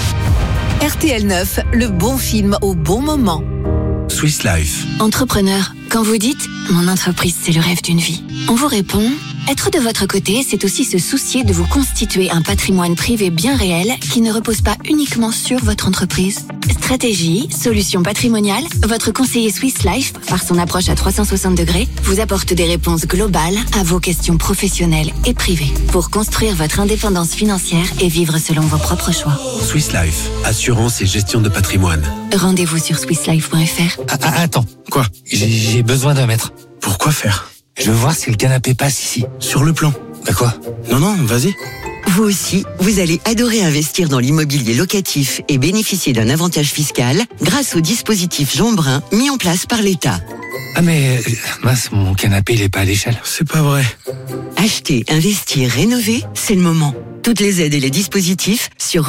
RTL 9, le bon film au bon moment. Swiss Life. Entrepreneur, quand vous dites « Mon entreprise, c'est le rêve d'une vie », on vous répond « Être de votre côté, c'est aussi se soucier de vous constituer un patrimoine privé bien réel qui ne repose pas uniquement sur votre entreprise. » Stratégie, solutions patrimoniales, votre conseiller Swiss Life, par son approche à 360 degrés, vous apporte des réponses globales à vos questions professionnelles et privées pour construire votre indépendance financière et vivre selon vos propres choix. Swiss Life, assurance et gestion de patrimoine. Rendez-vous sur swisslife.fr. Attends, quoi ? J'ai besoin d'un mètre. Pourquoi faire ? Je veux voir si le canapé passe ici. Sur le plan. Bah quoi ? Non, vas-y. Vous aussi, vous allez adorer investir dans l'immobilier locatif et bénéficier d'un avantage fiscal grâce au dispositif Jean Brun mis en place par l'État. Ah mais, mince, mon canapé, il est pas à l'échelle. C'est pas vrai. Acheter, investir, rénover, c'est le moment. Toutes les aides et les dispositifs sur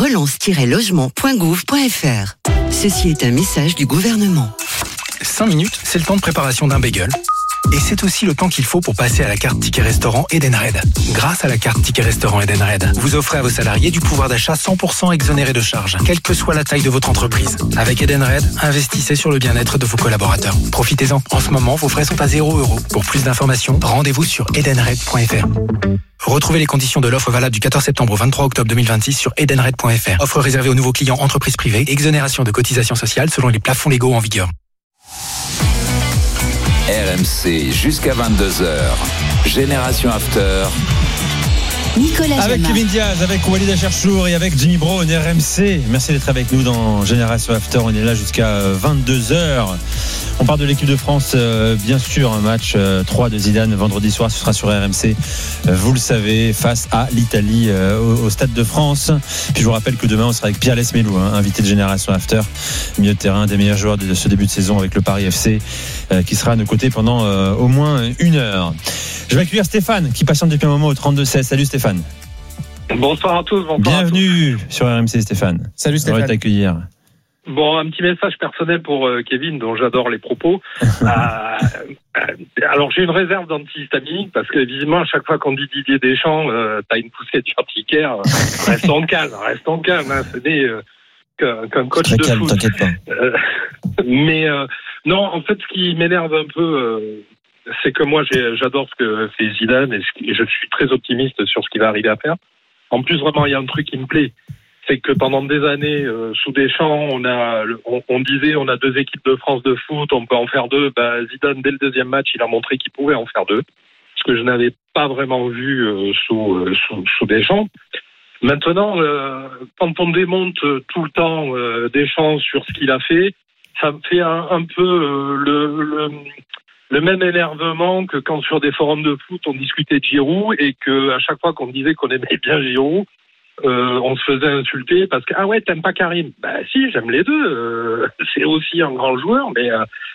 relance-logement.gouv.fr. Ceci est un message du gouvernement. 5 minutes, c'est le temps de préparation d'un bagel. Et c'est aussi le temps qu'il faut pour passer à la carte Ticket Restaurant Edenred. Grâce à la carte Ticket Restaurant Edenred, vous offrez à vos salariés du pouvoir d'achat 100% exonéré de charges, quelle que soit la taille de votre entreprise. Avec Edenred, investissez sur le bien-être de vos collaborateurs. Profitez-en. En ce moment, vos frais sont à 0 €. Pour plus d'informations, rendez-vous sur edenred.fr. Retrouvez les conditions de l'offre valable du 14 septembre au 23 octobre 2026 sur edenred.fr. Offre réservée aux nouveaux clients entreprises privées, exonération de cotisations sociales selon les plafonds légaux en vigueur. RMC jusqu'à 22h. Génération After. Nicolas avec Jamin. Kevin Diaz, avec Walid Acharchour et avec Jimmy Brown, RMC. Merci d'être avec nous dans Génération After. On est là jusqu'à 22h. On parle de l'équipe de France, bien sûr, un match 3 de Zidane vendredi soir, ce sera sur RMC, vous le savez, face à l'Italie au Stade de France. Puis je vous rappelle que demain on sera avec Pierre Lesmelou, invité de Génération After, milieu de terrain, des meilleurs joueurs de ce début de saison avec le Paris FC, qui sera à nos côtés pendant au moins 1 heure. Je vais accueillir Stéphane qui patiente depuis un moment au 32-16. Salut Stéphane. Bonsoir à tous. Bienvenue sur RMC Stéphane. Salut Stéphane. On va t'accueillir. Bon, un petit message personnel pour Kevin, dont j'adore les propos. Alors, j'ai une réserve d'antihistaminique parce que, visiblement, à chaque fois qu'on dit Didier Deschamps, t'as une poussée urticaire. Restons calmes. Hein, ce n'est qu'un coach très de calme, foot. t'inquiète pas. Mais non, en fait, ce qui m'énerve un peu, c'est que moi, j'adore ce que fait Zidane et je suis très optimiste sur ce qu'il va arriver à faire. En plus, vraiment, il y a un truc qui me plaît. C'est que pendant des années, sous Deschamps, on disait on a 2 équipes de France de foot, on peut en faire 2. Zidane, dès le deuxième match, il a montré qu'il pouvait en faire 2. Ce que je n'avais pas vraiment vu sous Deschamps. Maintenant, quand on démonte tout le temps Deschamps sur ce qu'il a fait, ça me fait un peu le même énervement que quand sur des forums de foot, on discutait de Giroud et qu'à chaque fois qu'on disait qu'on aimait bien Giroud, on se faisait insulter parce que t'aimes pas Karim. Si, j'aime les deux. C'est aussi un grand joueur, mais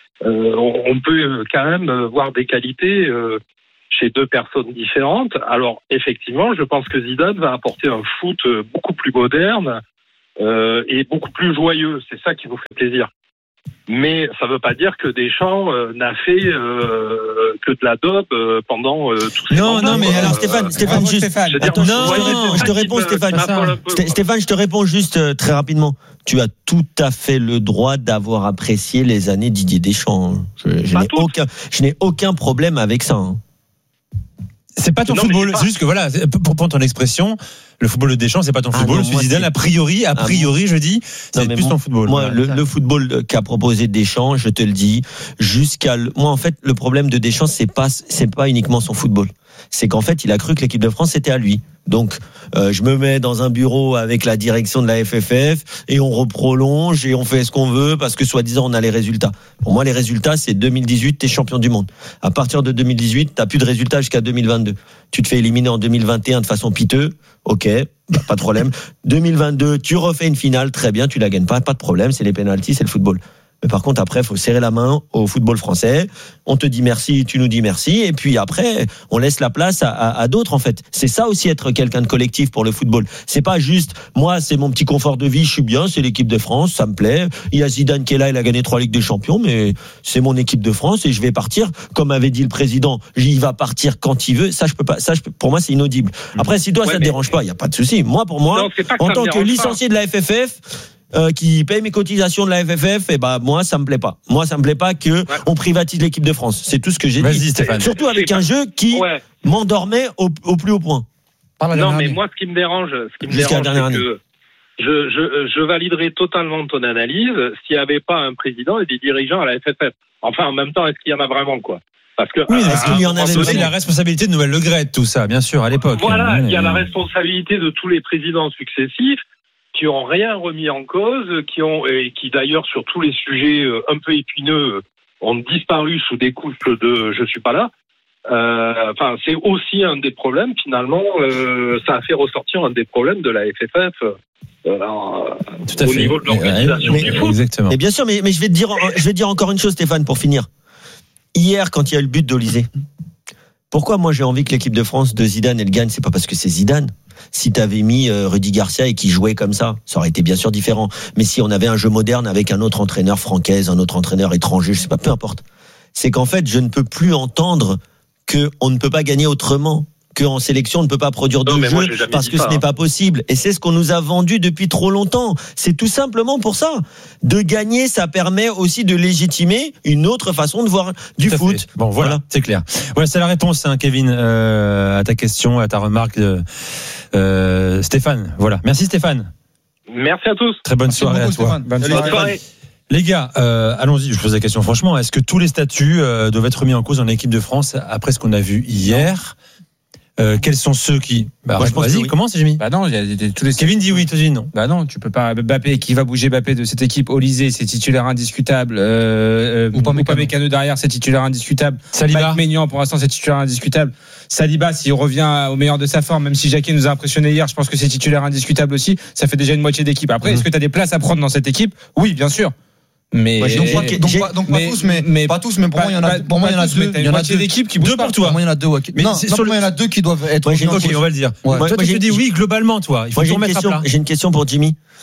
on peut quand même voir des qualités chez 2 personnes différentes. Alors effectivement, je pense que Zidane va apporter un foot beaucoup plus moderne et beaucoup plus joyeux. C'est ça qui nous fait plaisir. Mais ça ne veut pas dire que Deschamps n'a fait que de la dope pendant tous ces Non, mandats. non, mais alors Stéphane, juste... Attends, je te réponds, Stéphane. Stéphane, je te réponds juste très rapidement. Tu as tout à fait le droit d'avoir apprécié les années Didier Deschamps. Je n'ai aucun problème avec ça. C'est pas ton football, c'est juste que voilà, pour prendre ton expression, le football de Deschamps, c'est pas ton football. Celui Zidane, a priori, je dis, c'est plus ton football. Moi, le football qu'a proposé Deschamps, je te le dis, moi, en fait, le problème de Deschamps, c'est pas uniquement son football. C'est qu'en fait, il a cru que l'équipe de France, c'était à lui. Donc, je me mets dans un bureau avec la direction de la FFF et on reprolonge et on fait ce qu'on veut parce que soi-disant on a les résultats. Pour moi, les résultats, c'est 2018, t'es champion du monde. À partir de 2018, t'as plus de résultats jusqu'à 2022. Tu te fais éliminer en 2021 de façon piteuse. Ok, pas de problème. 2022, tu refais une finale, très bien, tu la gagnes pas de problème, c'est les pénaltys, c'est le football. Mais par contre, après, il faut serrer la main au football français. On te dit merci, tu nous dis merci. Et puis après, on laisse la place à d'autres, en fait. C'est ça aussi, être quelqu'un de collectif pour le football. C'est pas juste, moi, c'est mon petit confort de vie, je suis bien, c'est l'équipe de France, ça me plaît. Il y a Zidane qui est là, il a gagné 3 Ligues des Champions, mais c'est mon équipe de France et je vais partir. Comme avait dit le président, il va partir quand il veut. Ça, je peux pas. Pour moi, c'est inaudible. Après, si toi, ça te dérange pas, il y a pas de souci. Moi, pour moi, non, en tant que licencié de la FFF, qui paye mes cotisations de la FFF, moi ça me plaît pas. Moi ça me plaît pas que on privatise l'équipe de France. C'est tout ce que j'ai dit. Stéphane. Surtout avec un jeu qui m'endormait au plus haut point. Non, mais moi ce qui me dérange, c'est que je validerai totalement ton analyse s'il n'y avait pas un président et des dirigeants à la FFF. Enfin, en même temps, est-ce qu'il y en a vraiment, quoi? Parce que est-ce qu'il y en avait aussi la responsabilité de Noël Le Graët, tout ça, bien sûr, à l'époque. Voilà, il y a la responsabilité de tous les présidents successifs qui ont rien remis en cause, qui d'ailleurs sur tous les sujets un peu épineux ont disparu sous des couches de je suis pas là. C'est aussi un des problèmes finalement. Ça a fait ressortir un des problèmes de la FFF au niveau de l'organisation du foot. Exactement. Mais bien sûr, mais je vais te dire encore une chose, Stéphane, pour finir. Hier, quand il y a eu le but d'Olysée, pourquoi moi j'ai envie que l'équipe de France de Zidane elle gagne? C'est pas parce que c'est Zidane. Si t'avais mis Rudy Garcia et qui jouait comme ça aurait été bien sûr différent. Mais si on avait un jeu moderne avec un autre entraîneur Francaise, un autre entraîneur étranger, je sais pas, peu importe. C'est qu'en fait, je ne peux plus entendre qu'on ne peut pas gagner autrement, qu'en sélection on ne peut pas produire de jeu parce que ce n'est pas possible. Et c'est ce qu'on nous a vendu depuis trop longtemps. C'est tout simplement pour ça. De gagner, ça permet aussi de légitimer une autre façon de voir du foot. Bon, voilà, c'est clair. Voilà, c'est la réponse, Kevin, à ta question, à ta remarque de Stéphane. Voilà. Merci Stéphane. Merci à tous. Très bonne soirée à toi. Bonne soirée. Les gars, allons-y, je pose la question franchement. Est-ce que tous les statuts doivent être mis en cause dans l'équipe de France après ce qu'on a vu hier? Quels sont ceux qui... vas-y, commence, Jimmy. Non, il y a tous les... Kevin dit oui, toi dis non. Non, tu peux pas. Mbappé, qui va bouger Mbappé de cette équipe? Olysée, c'est titulaire indiscutable. Upamecano derrière, c'est titulaire indiscutable. Saliba. Mike Maignan, pour l'instant, c'est titulaire indiscutable. Saliba, s'il revient au meilleur de sa forme, même si Jacquet nous a impressionné hier, je pense que c'est titulaire indiscutable aussi. Ça fait déjà une moitié d'équipe. Après, est-ce que tu as des places à prendre dans cette équipe? Oui, bien sûr. Mais pas tous, mais pour moi il y en a deux. Il y en a deux d'équipes qui bougent pas. Pour toi. Pour moi il y en a deux. Mais non, pour moi il y en a deux qui doivent être. Ok, on va le dire. Toi tu te dis oui globalement, toi. Il faut tout remettre à plat. J'ai une question pour Jimmy.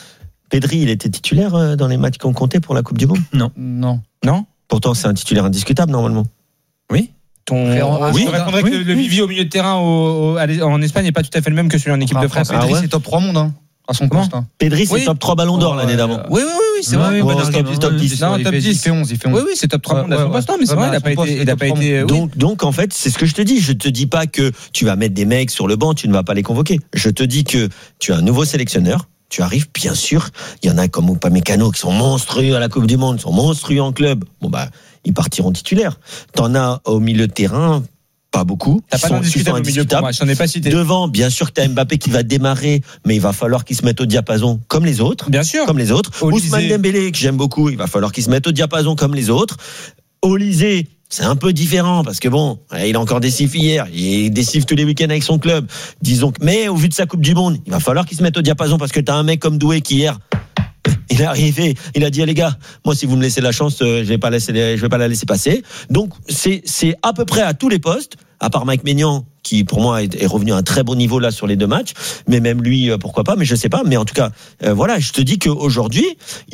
Pedri, il était titulaire dans les matchs qu'on comptait pour la Coupe du Monde? Non. Pourtant, c'est un titulaire indiscutable, normalement. Oui. Je répondrais que le vivier au milieu de terrain en Espagne n'est pas tout à fait le même que celui en équipe de France. Pedri, c'est top 3 monde, à son poste. Pedri, c'est top 3 ballon d'or l'année d'avant. Oui, c'est vrai. Top 10. Non, top 10. Il fait 11. Oui, c'est top 3 monde à son poste. Non, mais c'est vrai, il n'a pas été. Donc, en fait, c'est ce que je te dis. Je te dis pas que tu vas mettre des mecs sur le banc, tu ne vas pas les convoquer. Je te dis que tu as un nouveau sélectionneur. Tu arrives, bien sûr. Il y en a comme Upamecano qui sont monstrueux à la Coupe du Monde, sont monstrueux en club. Ils partiront titulaires. T'en as au milieu de terrain, pas beaucoup. T'as pas d'indiscutable au milieu pour moi, je n'en ai pas cité. Devant, bien sûr que t'as Mbappé qui va démarrer, mais il va falloir qu'il se mette au diapason comme les autres. Bien sûr. Comme les autres. Ousmane Dembélé, que j'aime beaucoup, il va falloir qu'il se mette au diapason comme les autres. Olysée, c'est un peu différent parce que il a encore des siffles hier, il décifre tous les week-ends avec son club. Disons que, mais au vu de sa Coupe du Monde, il va falloir qu'il se mette au diapason parce que t'as un mec comme Doué qui hier, il est arrivé, il a dit les gars, moi si vous me laissez la chance, je vais pas la laisser passer. Donc c'est à peu près à tous les postes, à part Mike Maignan qui pour moi est revenu à un très bon niveau là sur les 2 matchs, mais même lui pourquoi pas, mais je sais pas, mais en tout cas je te dis qu'aujourd'hui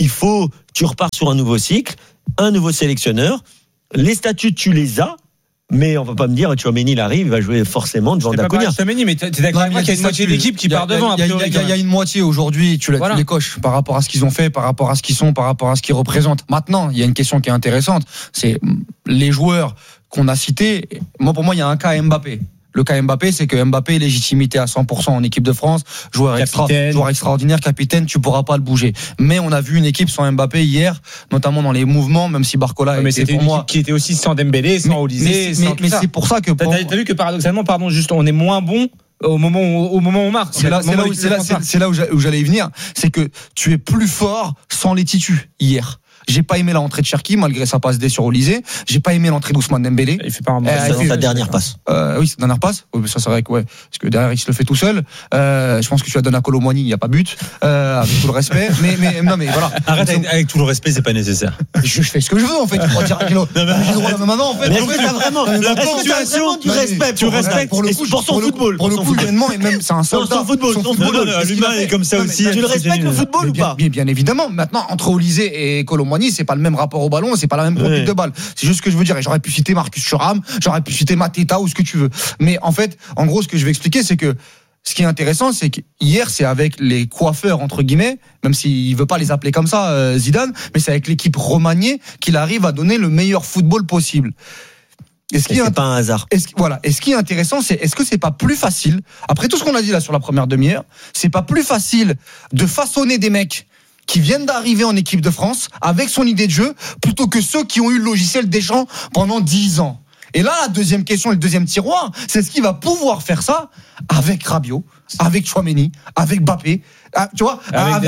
tu repars sur un nouveau cycle, un nouveau sélectionneur. Les statuts, tu les as, mais on va pas me dire, Tchouaméni, il arrive, il va jouer forcément devant Daconia. Tchouaméni, mais t'es d'accord avec moi qu'il y a une moitié d'équipe qui part devant. Il y a une moitié aujourd'hui, tu les coches par rapport à ce qu'ils ont fait, par rapport à ce qu'ils sont, par rapport à ce qu'ils représentent. Maintenant, il y a une question qui est intéressante, c'est les joueurs qu'on a cités. Pour moi, il y a un cas Mbappé. Le cas Mbappé, c'est que Mbappé, légitimité à 100% en équipe de France, joueur extraordinaire, capitaine, tu pourras pas le bouger. Mais on a vu une équipe sans Mbappé hier, notamment dans les mouvements, même si Barcola était pour moi qui était aussi sans Dembélé, sans Olysée, mais c'est pour ça que t'as vu que paradoxalement, on est moins bon au moment où on marque. C'est là où j'allais y venir, c'est que tu es plus fort sans les titus hier. J'ai pas aimé l'entrée de Cherki malgré sa passe D sur Olysée. J'ai pas aimé l'entrée d'Ousmane Dembélé. Il fait pas un sa dernière passe. Oui, sa dernière passe. Oui, ça c'est vrai que parce que derrière il se le fait tout seul. Je pense que tu la donnes à Kolo Muani, il y a pas but. Avec tout le respect. Mais voilà. Arrête avec tout le respect, c'est pas nécessaire. Je fais ce que je veux en fait. Tu dire Kilo. Maintenant en fait. Mais est-ce que t'as vraiment la ponctuation du respect? Tu respectes pour son football. Pour le coup, humainement et même c'est un soldat. Son football. L'humain est comme ça aussi. Tu le respectes le football ou pas? Bien évidemment. Maintenant entre Olysée et Kolo Muani, c'est pas le même rapport au ballon, c'est pas la même conduite de balle. C'est juste ce que je veux dire. Et j'aurais pu citer Marcus Thuram, j'aurais pu citer Mateta ou ce que tu veux. Mais en fait, en gros, ce que je vais expliquer, c'est que ce qui est intéressant, c'est qu'hier, c'est avec les coiffeurs, entre guillemets, même s'il veut pas les appeler comme ça, Zidane, mais c'est avec l'équipe remaniée qu'il arrive à donner le meilleur football possible. C'est pas un hasard. Et ce qui est intéressant, c'est est-ce que c'est pas plus facile, après tout ce qu'on a dit là sur la première demi-heure, c'est pas plus facile de façonner des mecs qui viennent d'arriver en équipe de France avec son idée de jeu plutôt que ceux qui ont eu le logiciel Deschamps pendant 10 ans. Et là, la deuxième question, le deuxième tiroir, c'est est-ce qu'il va pouvoir faire ça avec Rabiot, avec Tchouaméni, avec Mbappé, tu vois,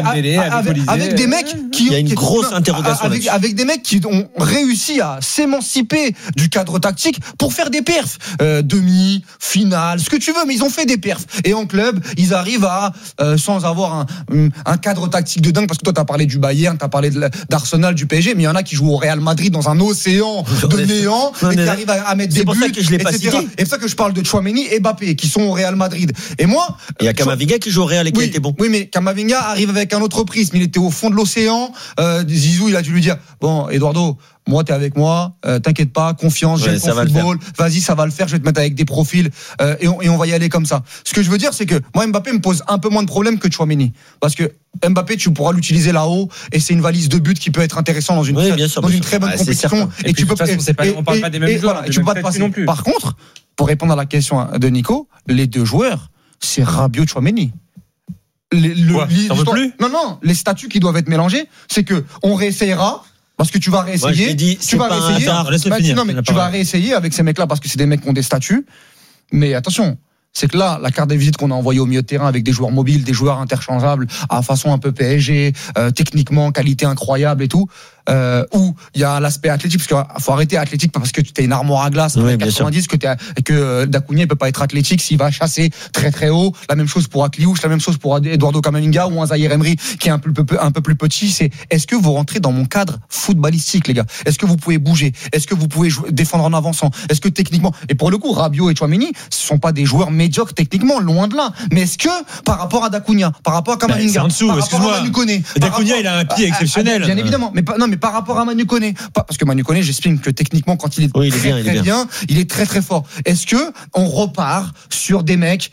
avec des mecs qui... Il y a une grosse interrogation avec des mecs qui ont réussi à s'émanciper du cadre tactique pour faire des perfs. Demi, finale, ce que tu veux, mais ils ont fait des perfs. Et en club, ils arrivent à, sans avoir un cadre tactique de dingue, parce que toi, t'as parlé du Bayern, t'as parlé d'Arsenal, du PSG, mais il y en a qui jouent au Real Madrid dans un océan de néant et qui arrivent à mettre des buts, que je l'ai pas cité. Et c'est pour ça que je parle de Tchouaméni et Mbappé, qui sont au Real Madrid. Et moi... Il y a Camavinga qui joue au Real et qui était bon. Oui, mais Camavinga arrive avec un autre prisme. Il était au fond de l'océan. Zizou, il a dû lui dire, bon, Eduardo, moi, t'es avec moi, t'inquiète pas, confiance, j'aime ton football, vas-y, ça va le faire, je vais te mettre avec des profils, et on va y aller comme ça. Ce que je veux dire, c'est que moi, Mbappé me pose un peu moins de problèmes que Tchouaméni. Parce que Mbappé, tu pourras l'utiliser là-haut, et c'est une valise de buts qui peut être intéressant dans une très bonne compétition. Et tu peux, on parle pas des mêmes joueurs, tu peux pas te passer non plus. Par contre, pour répondre à la question de Nico, les deux joueurs, c'est Rabiot, Tchouaméni. T'en veux plus ? Non, les statuts qui doivent être mélangés, c'est que on réessayera. Parce que tu vas réessayer. Tu vas réessayer avec ces mecs-là parce que c'est des mecs qui ont des statuts. Mais attention, c'est que là, la carte de visite qu'on a envoyée au milieu de terrain avec des joueurs mobiles, des joueurs interchangeables, à façon un peu PSG, techniquement, qualité incroyable et tout. où il y a l'aspect athlétique, parce qu'il faut arrêter athlétique parce que tu as une armoire à glace, Oui, 90, que Dacunia ne peut pas être athlétique s'il va chasser très très haut. La même chose pour Akliouche, la même chose pour Eduardo Camavinga ou un Zahir Emery qui est un peu plus petit. Est-ce que vous rentrez dans mon cadre footballistique, les gars? Est-ce que vous pouvez bouger? Est-ce que vous pouvez défendre en avançant? Est-ce que techniquement, et pour le coup, Rabiot et Tchouaméni, ce sont pas des joueurs médiocres techniquement, loin de là. Mais est-ce que par rapport à Dacunia, par rapport à Camavinga, en dessous, par rapport à Manu Koné, Dacunia, il a un pied exceptionnel. Bien évidemment, mais par rapport à Manu Koné, parce que Manu Koné, j'estime que techniquement, quand il est très bien, il est très très fort. Est-ce que on repart sur des mecs,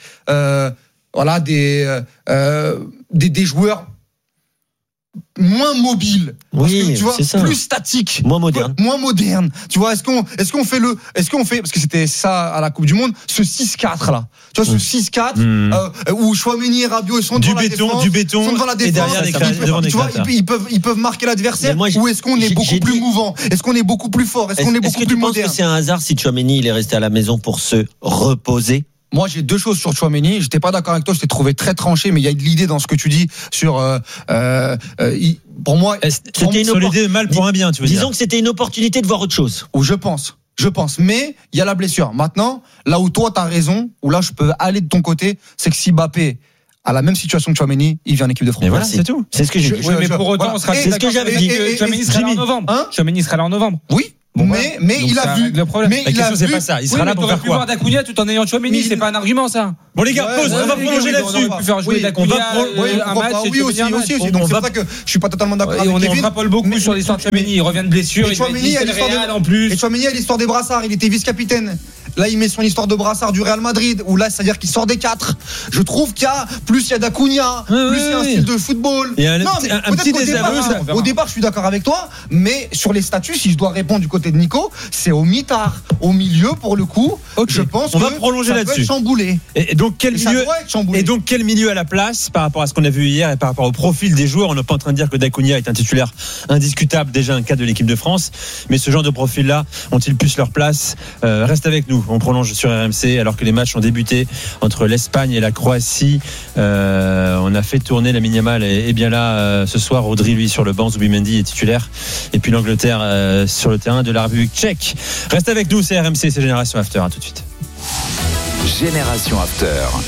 des joueurs moins mobiles, oui, tu vois, plus statiques, moins modernes. Tu vois, est-ce qu'on fait parce que c'était ça à la Coupe du Monde, ce 6-4 là. Tu vois, ce 6-4 où Tchouaméni et Rabiot sont devant la défense, sont devant la défense, et derrière tu vois, ils peuvent marquer l'adversaire. Ou est-ce qu'on est beaucoup plus mouvant? Est-ce qu'on est beaucoup plus fort? Est-ce qu'on est beaucoup plus moderne? Est-ce que tu penses que c'est un hasard si Tchouaméni il est resté à la maison pour se reposer? Moi, j'ai deux choses sur Tchouaméni. J'étais pas d'accord avec toi, je t'ai trouvé très tranché, mais il y a de l'idée dans ce que tu dis sur, pour moi, c'était sur l'idée mal pour un bien, tu veux dire. Disons que c'était une opportunité de voir autre chose. Ou je pense. Mais il y a la blessure. Maintenant, là où toi t'as raison, où là je peux aller de ton côté, c'est que si Mbappé a la même situation que Tchouaméni, il vient en équipe de France. Mais voilà, c'est tout. C'est ce que j'ai dit. Oui, mais pour autant, on sera. C'est ce que j'avais dit. Tchouaméni sera là en novembre. Tchouaméni sera là en novembre. Oui. Bon, mais il a vu. Mais la question, c'est pas ça. Il sera là pour faire quoi? Voir Dacunia tout en ayant Tchouaméni, c'est pas un argument, ça. Bon, les gars, pause. On va prolonger là-dessus. On peut faire jouer Dacunia un match. Oui, aussi. Donc, c'est pour ça que je suis pas totalement d'accord avec Kevin. Kevin. On rapole beaucoup sur l'histoire de Tchouaméni. Il revient de blessure. Et Tchouaméni a l'histoire des brassards. Il était vice-capitaine. Là, il met son histoire de brassard du Real Madrid, où là, c'est-à-dire qu'il sort des 4. Je trouve qu'il y a plus il y a Dacunia, plus il y a un style de football. Il y a un petit désaveu. Au départ, je suis d'accord avec toi, mais sur les statuts, si je dois répondre du côté de Nico, c'est au mi-tard, au milieu pour le coup. Okay. Je pense on va prolonger là-dessus. Peut être chamboulé. Et donc quel milieu à la place par rapport à ce qu'on a vu hier et par rapport au profil des joueurs? On n'est pas en train de dire que Dacunia est un titulaire indiscutable, déjà un cas de l'équipe de France, mais ce genre de profil-là ont-ils plus leur place? Reste avec nous. On prolonge sur RMC alors que les matchs ont débuté entre l'Espagne et la Croatie. On a fait tourner la Yamal est bien là ce soir. Rodri lui sur le banc, Zubimendi est titulaire, et puis l'Angleterre sur le terrain de la République tchèque. Reste avec nous, c'est RMC, c'est Génération After. À tout de suite. Génération After.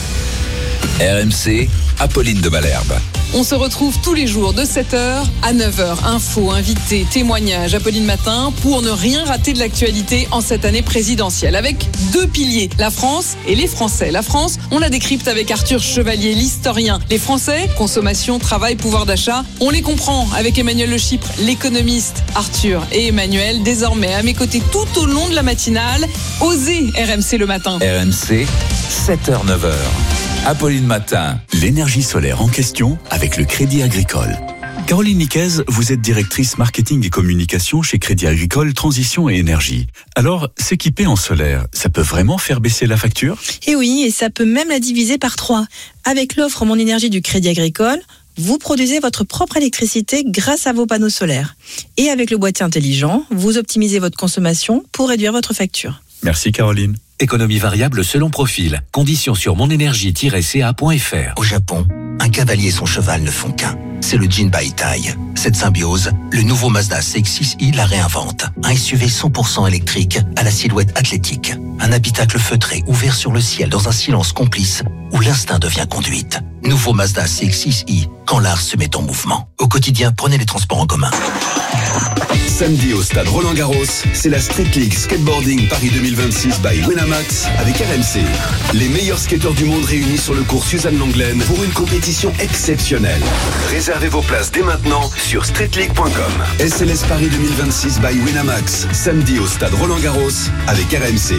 RMC, Apolline de Malherbe. On se retrouve tous les jours de 7h à 9h. Infos, invités, témoignages, Apolline Matin, pour ne rien rater de l'actualité en cette année présidentielle. Avec deux piliers, la France et les Français. La France, on la décrypte avec Arthur Chevalier, l'historien. Les Français, consommation, travail, pouvoir d'achat, on les comprend avec Emmanuel Le Chypre, l'économiste. Arthur et Emmanuel, désormais à mes côtés tout au long de la matinale. Osez RMC le matin. RMC, 7h, 9h. Apolline Matin. L'énergie solaire en question avec le Crédit Agricole. Caroline Niquez, vous êtes directrice marketing et communication chez Crédit Agricole Transition et Énergie. Alors, s'équiper en solaire, ça peut vraiment faire baisser la facture? Eh oui, et ça peut même la diviser par 3. Avec l'offre Mon Énergie du Crédit Agricole, vous produisez votre propre électricité grâce à vos panneaux solaires. Et avec le boîtier intelligent, vous optimisez votre consommation pour réduire votre facture. Merci Caroline. Économie variable selon profil. Conditions sur monenergie-ca.fr. Au Japon, un cavalier et son cheval ne font qu'un. C'est le Jin Baitai. Cette symbiose, le nouveau Mazda CX-6i la réinvente. Un SUV 100% électrique à la silhouette athlétique. Un habitacle feutré ouvert sur le ciel dans un silence complice où l'instinct devient conduite. Nouveau Mazda CX-6i, quand l'art se met en mouvement. Au quotidien, prenez les transports en commun. Samedi au stade Roland-Garros, c'est la Street League Skateboarding Paris 2026 by Winamax avec RMC. Les meilleurs skateurs du monde réunis sur le cours Suzanne Lenglen pour une compétition exceptionnelle. Réservez vos places dès maintenant sur streetleague.com. SLS Paris 2026 by Winamax, samedi au stade Roland-Garros avec RMC.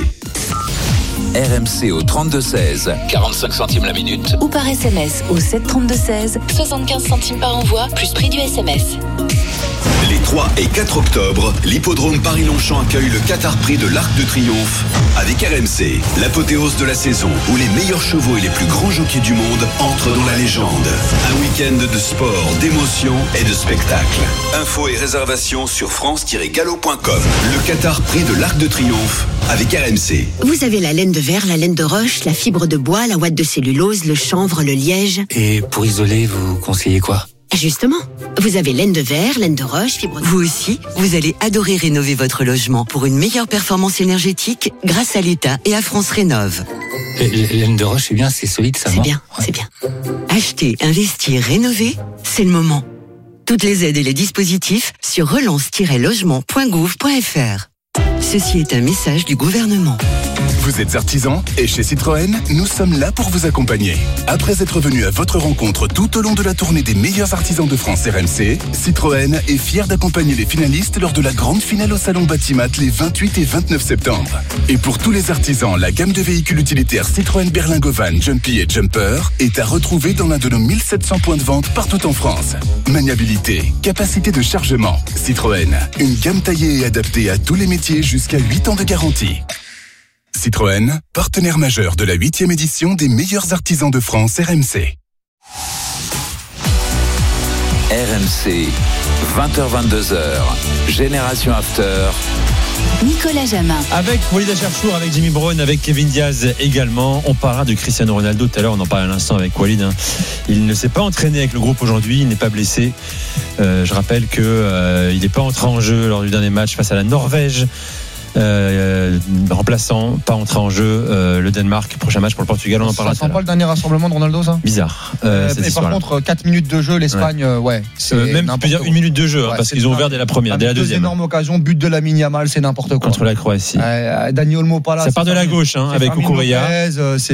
RMC au 32-16, 45 centimes la minute. Ou par SMS au 732-16, 75 centimes par envoi, plus prix du SMS. Les 3 et 4 octobre, l'hippodrome Paris-Longchamp accueille le Qatar Prix de l'Arc de Triomphe avec RMC, l'apothéose de la saison où les meilleurs chevaux et les plus grands jockeys du monde entrent dans la légende. Un week-end de sport, d'émotion et de spectacle. Infos et réservations sur france-galop.com. Le Qatar Prix de l'Arc de Triomphe avec RMC. Vous avez la laine de verre, la laine de roche, la fibre de bois, la ouate de cellulose, le chanvre, le liège. Et pour isoler, vous conseillez quoi ? Justement, vous avez laine de verre, laine de roche, fibre... Vous aussi, vous allez adorer rénover votre logement pour une meilleure performance énergétique grâce à l'État et à France Rénov'. Laine de roche, c'est bien, c'est solide, ça. C'est bien, c'est bien. Acheter, investir, rénover, c'est le moment. Toutes les aides et les dispositifs sur relance-logement.gouv.fr. Ceci est un message du gouvernement. Vous êtes artisan et chez Citroën, nous sommes là pour vous accompagner. Après être venu à votre rencontre tout au long de la tournée des meilleurs artisans de France RMC, Citroën est fier d'accompagner les finalistes lors de la grande finale au Salon Batimat les 28 et 29 septembre. Et pour tous les artisans, la gamme de véhicules utilitaires Citroën Berlingo Van, Jumpy et Jumper est à retrouver dans l'un de nos 1700 points de vente partout en France. Maniabilité, capacité de chargement, Citroën, une gamme taillée et adaptée à tous les métiers jusqu'à 8 ans de garantie. Citroën, partenaire majeur de la 8e édition des meilleurs artisans de France RMC. RMC, 20h-22h, Génération After. Nicolas Jamin. Avec Walid Acharchour, avec Jimmy Brown, avec Kevin Diaz également. On parlera de Cristiano Ronaldo tout à l'heure, on en parlait à l'instant avec Walid. Il ne s'est pas entraîné avec le groupe aujourd'hui, il n'est pas blessé. Je rappelle qu'il n'est pas entré en jeu lors du dernier match face à la Norvège. Remplaçant, pas entré en jeu, le Danemark, prochain match pour le Portugal, on en parlera. Ça sent pas le dernier rassemblement de Ronaldo, ça? Bizarre. Et par contre, 4 minutes de jeu, l'Espagne, même tu peux dire 1 minute de jeu, parce qu'ils ont ouvert dès la première, dès la deuxième. Énorme occasion, but de Lamine Yamal, c'est n'importe quoi. Contre la Croatie. Dani Olmo pas là. Ça part de la gauche, avec Kukureya.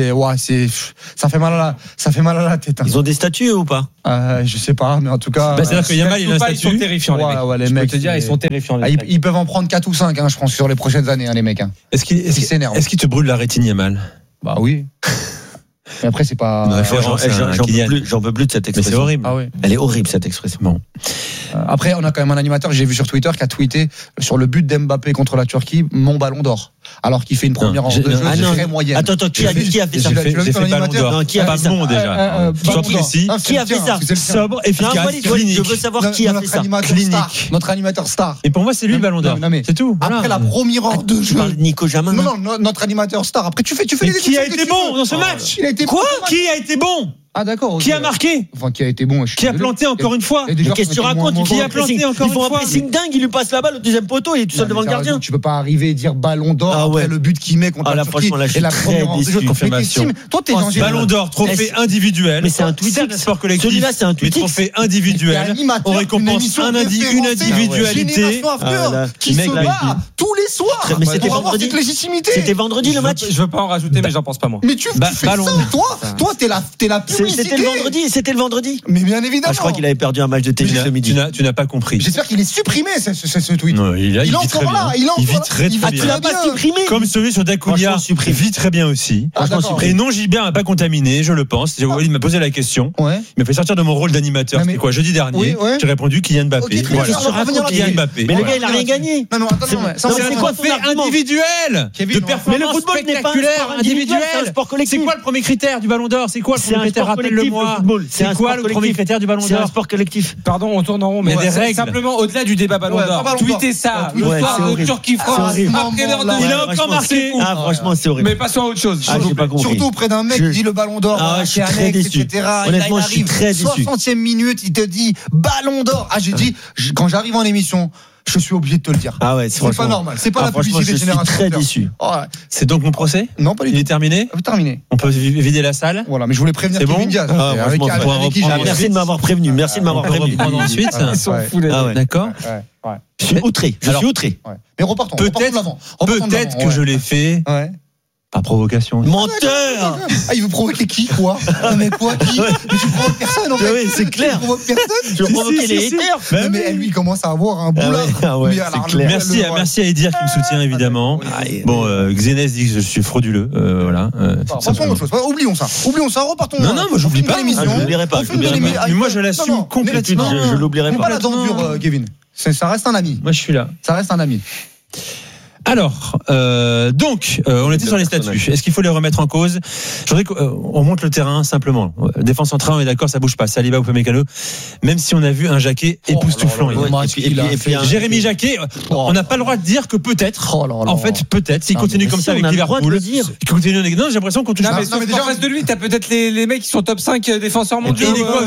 Ça fait mal à la tête. Ils ont des statuts ou pas? Je sais pas, mais en tout cas. C'est-à-dire que Yamal, il a un statut. Ils sont terrifiants, les mecs. Je peux te dire, ils sont terrifiants. Ils peuvent en prendre 4 ou 5, je pense, sur les prochaines années, les mecs. Est-ce qu'il te brûle la rétine, Yamal? Bah oui. Mais après, c'est pas. J'en peux plus de cette expression. Mais c'est horrible. Ah oui. Elle est horrible, cette expression. Bon. Après, on a quand même un animateur, j'ai vu sur Twitter, qui a tweeté sur le but d'Mbappé contre la Turquie, mon ballon d'or. Alors qu'il fait une première en de jeu très moyenne. Attends, qui a fait ça? J'ai fait ballon d'or. Qui a fait ça? Bon, déjà. Sois précis. Qui a fait ça? Sobre, efficace, clinique. Je veux savoir qui a fait ça. Notre animateur star. Et pour moi, c'est lui le ballon d'or. C'est tout. Après la première heure de jeu. Nico Jamin. Non, notre animateur star. Après, tu fais les qui a été bon dans ce match? Quoi? Qui a été bon? Ah d'accord. Qui a marqué? Enfin, qui a été bon. Qui a planté encore une fois? Qu'est-ce que tu racontes? Qui a planté encore une fois? Ils font un pressing dingue, il lui passe la balle au deuxième poteau, il est tout seul devant le gardien. Tu peux pas arriver et dire ballon d'or après le but qu'il met contre la Turquie. Et la première confirmation. Toi, t'es dans ballon d'or, trophée individuel. Mais c'est un tweet. Sport collectif. Celui-là, c'est un tweet. Trophée individuel. On récompense une individualité. Qui se bat tous les soirs. Mais c'était vendredi. C'était vendredi le match. Je veux pas en rajouter, mais j'en pense pas moi. Mais tu fais ça, toi, t'es la publicité. C'était le vendredi. Mais bien évidemment. Je crois qu'il avait perdu un match de tennis ce midi. Tu n'as pas compris. J'espère qu'il est supprimé ce tweet. Non, il est encore là. Il vit très bien. Tu l'as pas supprimé. Comme celui sur Dacunia, il vit très bien aussi. Et non, Gilbert n'a pas contaminé, je le pense. Il m'a posé la question. Il m'a fait sortir de mon rôle d'animateur. C'était quoi, jeudi dernier? J'ai répondu Kylian Mbappé. Kylian Mbappé. Mais le gars, il a rien gagné. Non, attends, c'est quoi fait individuel de performance spectaculaire individuelle? C'est quoi le premier critère du Ballon d'Or? C'est quoi le premier critère? Rappelle-le-moi. C'est quoi le premier critère du Ballon d'Or? C'est un sport collectif. Pardon, on tourne en rond, mais simplement au-delà du débat Ballon d'Or. Tweetez ça. Le soir de Turquie-France. Après l'heure de. Il a encore marqué. Ah, franchement, c'est horrible. Mais passons à autre chose. J'ai pas compris. Surtout auprès d'un mec qui dit le Ballon d'Or. Ah, je suis très déçu. Honnêtement, je suis très déçu. 60e minute, il te dit Ballon d'Or. Ah, j'ai dit, quand j'arrive en émission, je suis obligé de te le dire. Ah ouais, c'est pas normal. C'est pas la publicité Génération. Je suis très déçu. C'est donc mon procès? Non, pas du tout. Il est terminé? Terminé. On peut vider la salle? Voilà, mais je voulais prévenir Kevin Diaz. Merci de m'avoir prévenu. Merci de m'avoir prévenu. Ensuite, ils sont fous. D'accord. Je suis outré. Mais repartons. Peut-être que je l'ai fait. Par provocation. Menteur! Ah, il veut provoquer qui, quoi? Mais quoi, qui? Mais tu provoques personne, en fait. Oui, c'est clair. Tu provoques personne. Tu veux provoquer les haters. Mais lui, il commence à avoir un boulard. Merci à Edir qui me soutient, évidemment. Bon, Xenès dit que je suis frauduleux. Voilà. Passons à autre chose. Oublions ça, repartons. Non, moi, j'oublie pas. Je l'oublierai pas. Mais moi, je l'assume complètement. Je l'oublierai pas. Pas la dent dure, Kevin. Ça reste un ami. Moi, je suis là. Ça reste un ami. Alors, on était sur les statuts. Est-ce qu'il faut les remettre en cause? Je voudrais qu'on monte le terrain simplement. Défense centrale, on est d'accord, ça bouge pas. Saliba ou Upamecano, même si on a vu un Jacquet époustouflant. Jérémy Jacquet, on n'a pas le droit de dire que peut-être. En fait, peut-être, s'il continue comme ça avec Liverpool. Non, j'ai l'impression qu'on touche pas. Mais déjà en face de lui, t'as peut-être les mecs qui sont top 5 défenseurs mondiaux.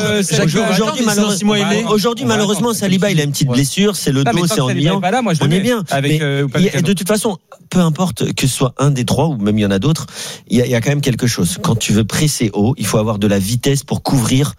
Aujourd'hui, malheureusement, Saliba, il a une petite blessure, c'est le dos, c'est ennuyant. On est bien. De toute façon, peu importe que ce soit un des trois ou même il y en a d'autres, il y a quand même quelque chose. Quand tu veux presser haut, il faut avoir de la vitesse pour couvrir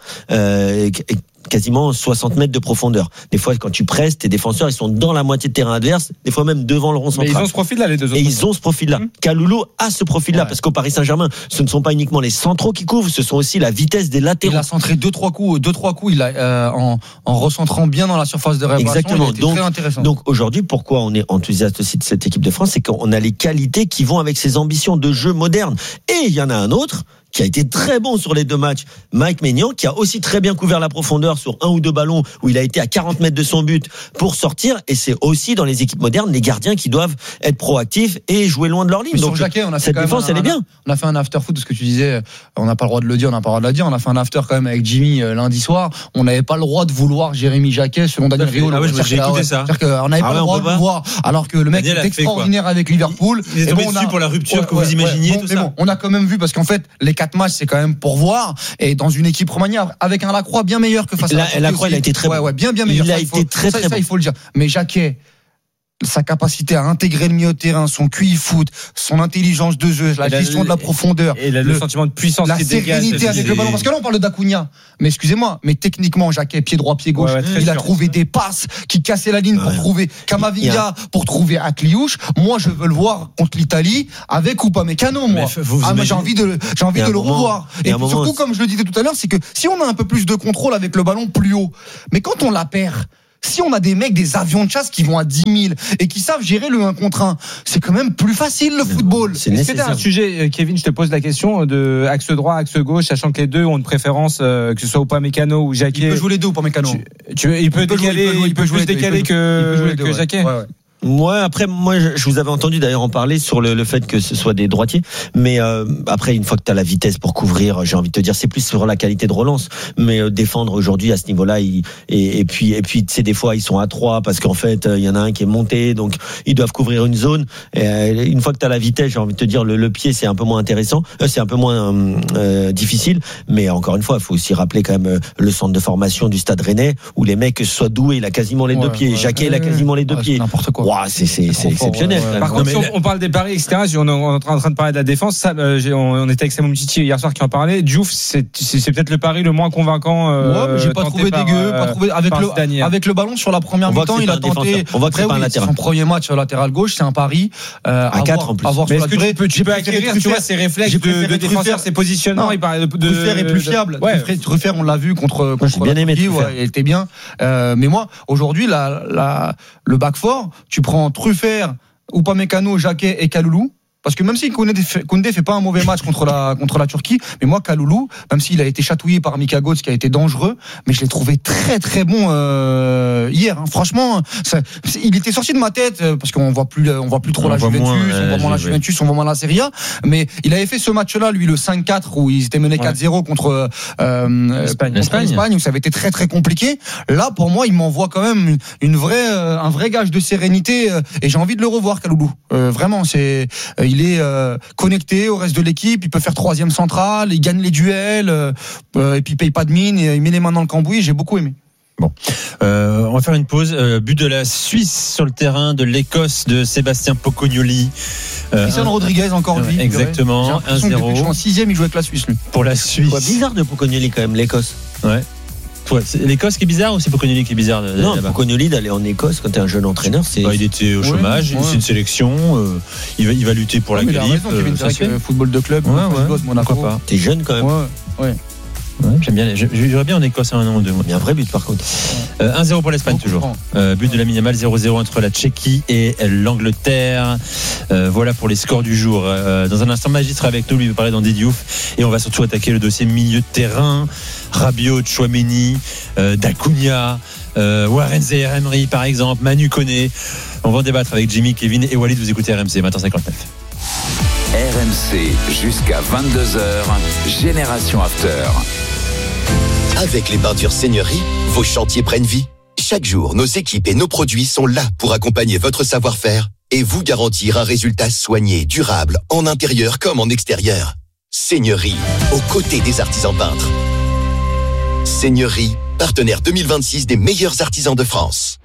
quasiment 60 mètres de profondeur. Des fois, quand tu presses, tes défenseurs, ils sont dans la moitié de terrain adverse, des fois même devant le rond central. Mais ils ont ce profil-là, les deux autres. Et ils ont ce profil-là. Kaloulou a ce profil-là, parce qu'au Paris Saint-Germain, ce ne sont pas uniquement les centraux qui couvrent, ce sont aussi la vitesse des latéraux. Il a centré 2-3 coups, il a, en recentrant bien dans la surface de réparation. Exactement. Il était très intéressant. Donc aujourd'hui, pourquoi on est enthousiaste aussi de cette équipe de France, c'est qu'on a les qualités qui vont avec ses ambitions de jeu moderne. Et il y en a un autre qui a été très bon sur les deux matchs, Mike Maignan, qui a aussi très bien couvert la profondeur sur un ou deux ballons où il a été à 40 mètres de son but pour sortir. Et c'est aussi dans les équipes modernes les gardiens qui doivent être proactifs et jouer loin de leur ligne. Mais donc Jacquet, on a fait cette défense, elle est bien. On a fait un after foot, ce que tu disais, on n'a pas le droit de le dire, on n'a pas le droit de la dire. On a fait un after quand même avec Jimmy lundi soir. On n'avait pas le droit de vouloir Jérémy Jacquet selon Daniel Riolo. J'ai écouté ça. C'est-à-dire qu'on n'avait pas le droit de le voir, alors que le mec est extraordinaire avec Liverpool. Il est tombé dessus pour la rupture que vous imaginiez, tout ça. On a quand même vu, parce qu'en fait, les 4 matchs, c'est quand même pour voir, et dans une équipe Romagna avec un Lacroix bien meilleur que face à Lacroix, il a été très bon. bien meilleur. Il a été très bon. Ça, il faut le dire. Mais Jacquet, sa capacité à intégrer le milieu de terrain, son QI foot, son intelligence de jeu, la gestion de la profondeur, et le sentiment de puissance, la sérénité avec le ballon. Parce que là, on parle de d'Acunha, mais excusez-moi, mais techniquement, Jacquet, pied droit, pied gauche, il a trouvé des passes qui cassaient la ligne pour trouver Camavinga, pour trouver Akliouche. Moi, je veux le voir contre l'Italie avec Upamecano, moi. J'ai envie de le revoir. Et surtout, comme je le disais tout à l'heure, c'est que si on a un peu plus de contrôle avec le ballon plus haut, mais quand on la perd, si on a des mecs, des avions de chasse qui vont à 10 000 et qui savent gérer le 1 contre 1, c'est quand même plus facile le football. Est-ce que t'as un sujet, Kevin, je te pose la question de axe droit, axe gauche, sachant que les deux ont une préférence, que ce soit Upamecano ou Jacquet. Il peut jouer les deux, Upamecano. Il peut plus décaler que Jacquet. Ouais, après, je vous avais entendu d'ailleurs en parler sur le fait que ce soit des droitiers. Mais après, une fois que tu as la vitesse pour couvrir, j'ai envie de te dire, c'est plus sur la qualité de relance. Mais défendre aujourd'hui à ce niveau-là, et puis tu sais, des fois, ils sont à 3 parce qu'en fait, il y en a un qui est monté, donc ils doivent couvrir une zone. Et une fois que tu as la vitesse, j'ai envie de te dire, le pied, c'est un peu moins intéressant, c'est un peu moins difficile. Mais encore une fois, il faut aussi rappeler quand même le centre de formation du Stade Rennais, où les mecs, que ce soit Doué, il a quasiment les deux pieds, Jacquet, il a quasiment les deux pieds. N'importe quoi. C'est exceptionnel. Par contre, si on parle des paris, etc., on est en train de parler de la défense. Ça, on était avec Samuel Titi hier soir qui en parlait. Diouf, c'est peut-être le pari le moins convaincant. Mais j'ai pas trouvé dégueu. Avec le ballon sur la première mi-temps, il a tenté. On voit que c'est pas un latéral. Son premier match latéral gauche, c'est un pari à 4 en plus. Mais est-ce que tu peux acquérir, tu vois, ces réflexes de défenseur, ses positionnements, il parlait de Truffert est plus fiable. Truffert, on l'a vu contre. J'ai bien aimé. Il était bien. Mais moi, aujourd'hui, le back four, tu prends Truffert, Upamecano, Jacquet et Kaloulou. Parce que même si Koundé fait pas un mauvais match contre la Turquie, mais moi, Kaloulou, même s'il a été chatouillé par Mika Götze, qui a été dangereux, mais je l'ai trouvé très très bon hier. Hein. Franchement, il était sorti de ma tête parce qu'on voit plus trop la Juventus, on voit moins la Juventus, on voit moins la Serie A. Mais il avait fait ce match-là, lui, le 5-4 où ils étaient menés 4-0 contre l'Espagne, où ça avait été très très compliqué. Là, pour moi, il m'envoie quand même un vrai gage de sérénité et j'ai envie de le revoir, Kaloulou. Vraiment, il est connecté au reste de l'équipe, il peut faire 3e central, il gagne les duels, et puis il paye pas de mine, et il met les mains dans le cambouis, j'ai beaucoup aimé. Bon, on va faire une pause. But de la Suisse sur le terrain de l'Écosse de Sébastien Pocognoli. Christian Rodriguez encore lui. Exactement, 1-0. Depuis en 6e, il joue avec la Suisse lui. Pour la Suisse. Ouais, bizarre de Pocognoli quand même, l'Écosse. Ouais. C'est l'Écosse qui est bizarre ou c'est Pocognoli qui est bizarre Non, Pocognoli d'aller en Écosse quand t'es un jeune entraîneur, c'est. Il était au chômage, c'est une sélection. Il va lutter pour la qualif. C'est vrai football de club, Monaco. Pas. T'es jeune quand même. Ouais. J'aime bien. J'irais bien en Écosse un an ou deux. Il y a un vrai but par contre. 1-0 pour l'Espagne toujours. But de Lamine Yamal, 0-0 entre la Tchéquie et l'Angleterre. Voilà pour les scores du jour. Dans un instant, Magis sera avec nous, lui veut parler d'Andy Diouf et on va surtout attaquer le dossier milieu de terrain. Rabiot, Tchouaméni, D'Acunha. Warren Zaïre-Emery par exemple, Manu Koné. On va en débattre avec Jimmy, Kevin et Walid. Vous écoutez RMC, maintenant 59. RMC jusqu'à 22h, Génération After. Avec les peintures Seigneurie, vos chantiers prennent vie. Chaque jour, nos équipes et nos produits sont là pour accompagner votre savoir-faire et vous garantir un résultat soigné, durable, en intérieur comme en extérieur. Seigneurie, aux côtés des artisans peintres. Seigneurie, partenaire 2026 des meilleurs artisans de France.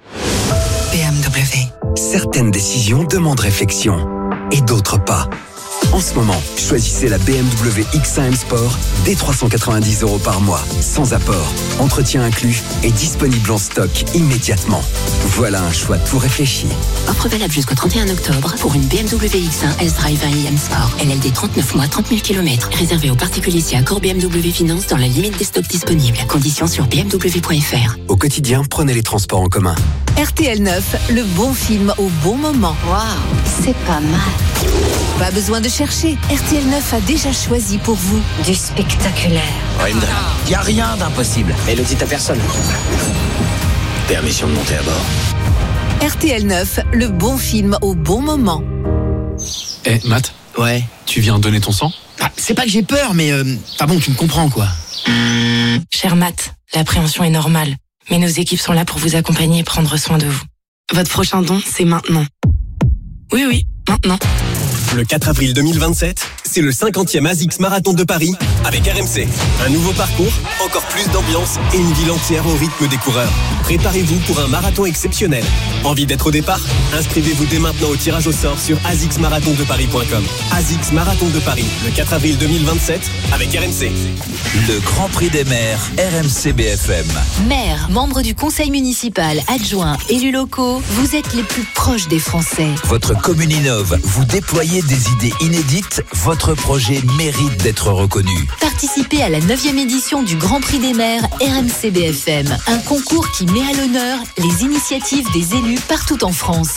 BMW. Certaines décisions demandent réflexion et d'autres pas. En ce moment, choisissez la BMW X1 M Sport dès 390 € par mois, sans apport, entretien inclus et disponible en stock immédiatement. Voilà un choix tout réfléchi. Offre valable jusqu'au 31 octobre pour une BMW X1 S-Drive 1 IM Sport. LLD 39 mois, 30 000 km. Réservé aux particuliers si accord BMW Finance dans la limite des stocks disponibles. Conditions sur bmw.fr. Au quotidien, prenez les transports en commun. RTL 9, le bon film au bon moment. Waouh, c'est pas mal. Pas besoin de chercher. RTL 9 a déjà choisi pour vous du spectaculaire. Il n'y a rien d'impossible. Et le dit à personne. Permission de monter à bord. RTL 9, le bon film au bon moment. Matt. Ouais. Tu viens donner ton sang ? C'est pas que j'ai peur, mais tu me comprends quoi. Cher Matt, l'appréhension est normale. Mais nos équipes sont là pour vous accompagner et prendre soin de vous. Votre prochain don, c'est maintenant. Oui, maintenant. Le 4 avril 2027, c'est le 50e ASICS Marathon de Paris avec RMC. Un nouveau parcours, encore plus d'ambiance et une ville entière au rythme des coureurs. Préparez-vous pour un marathon exceptionnel. Envie d'être au départ ? Inscrivez-vous dès maintenant au tirage au sort sur asicsmarathondeparis.com. ASICS Marathon de Paris, le 4 avril 2027 avec RMC. Le Grand Prix des maires, RMC BFM. Maires, membres du conseil municipal, adjoints, élus locaux, vous êtes les plus proches des Français. Votre commune innove, vous déployez des idées inédites, votre projet mérite d'être reconnu. Participez à la 9e édition du Grand Prix des maires RMC BFM, un concours qui met à l'honneur les initiatives des élus partout en France.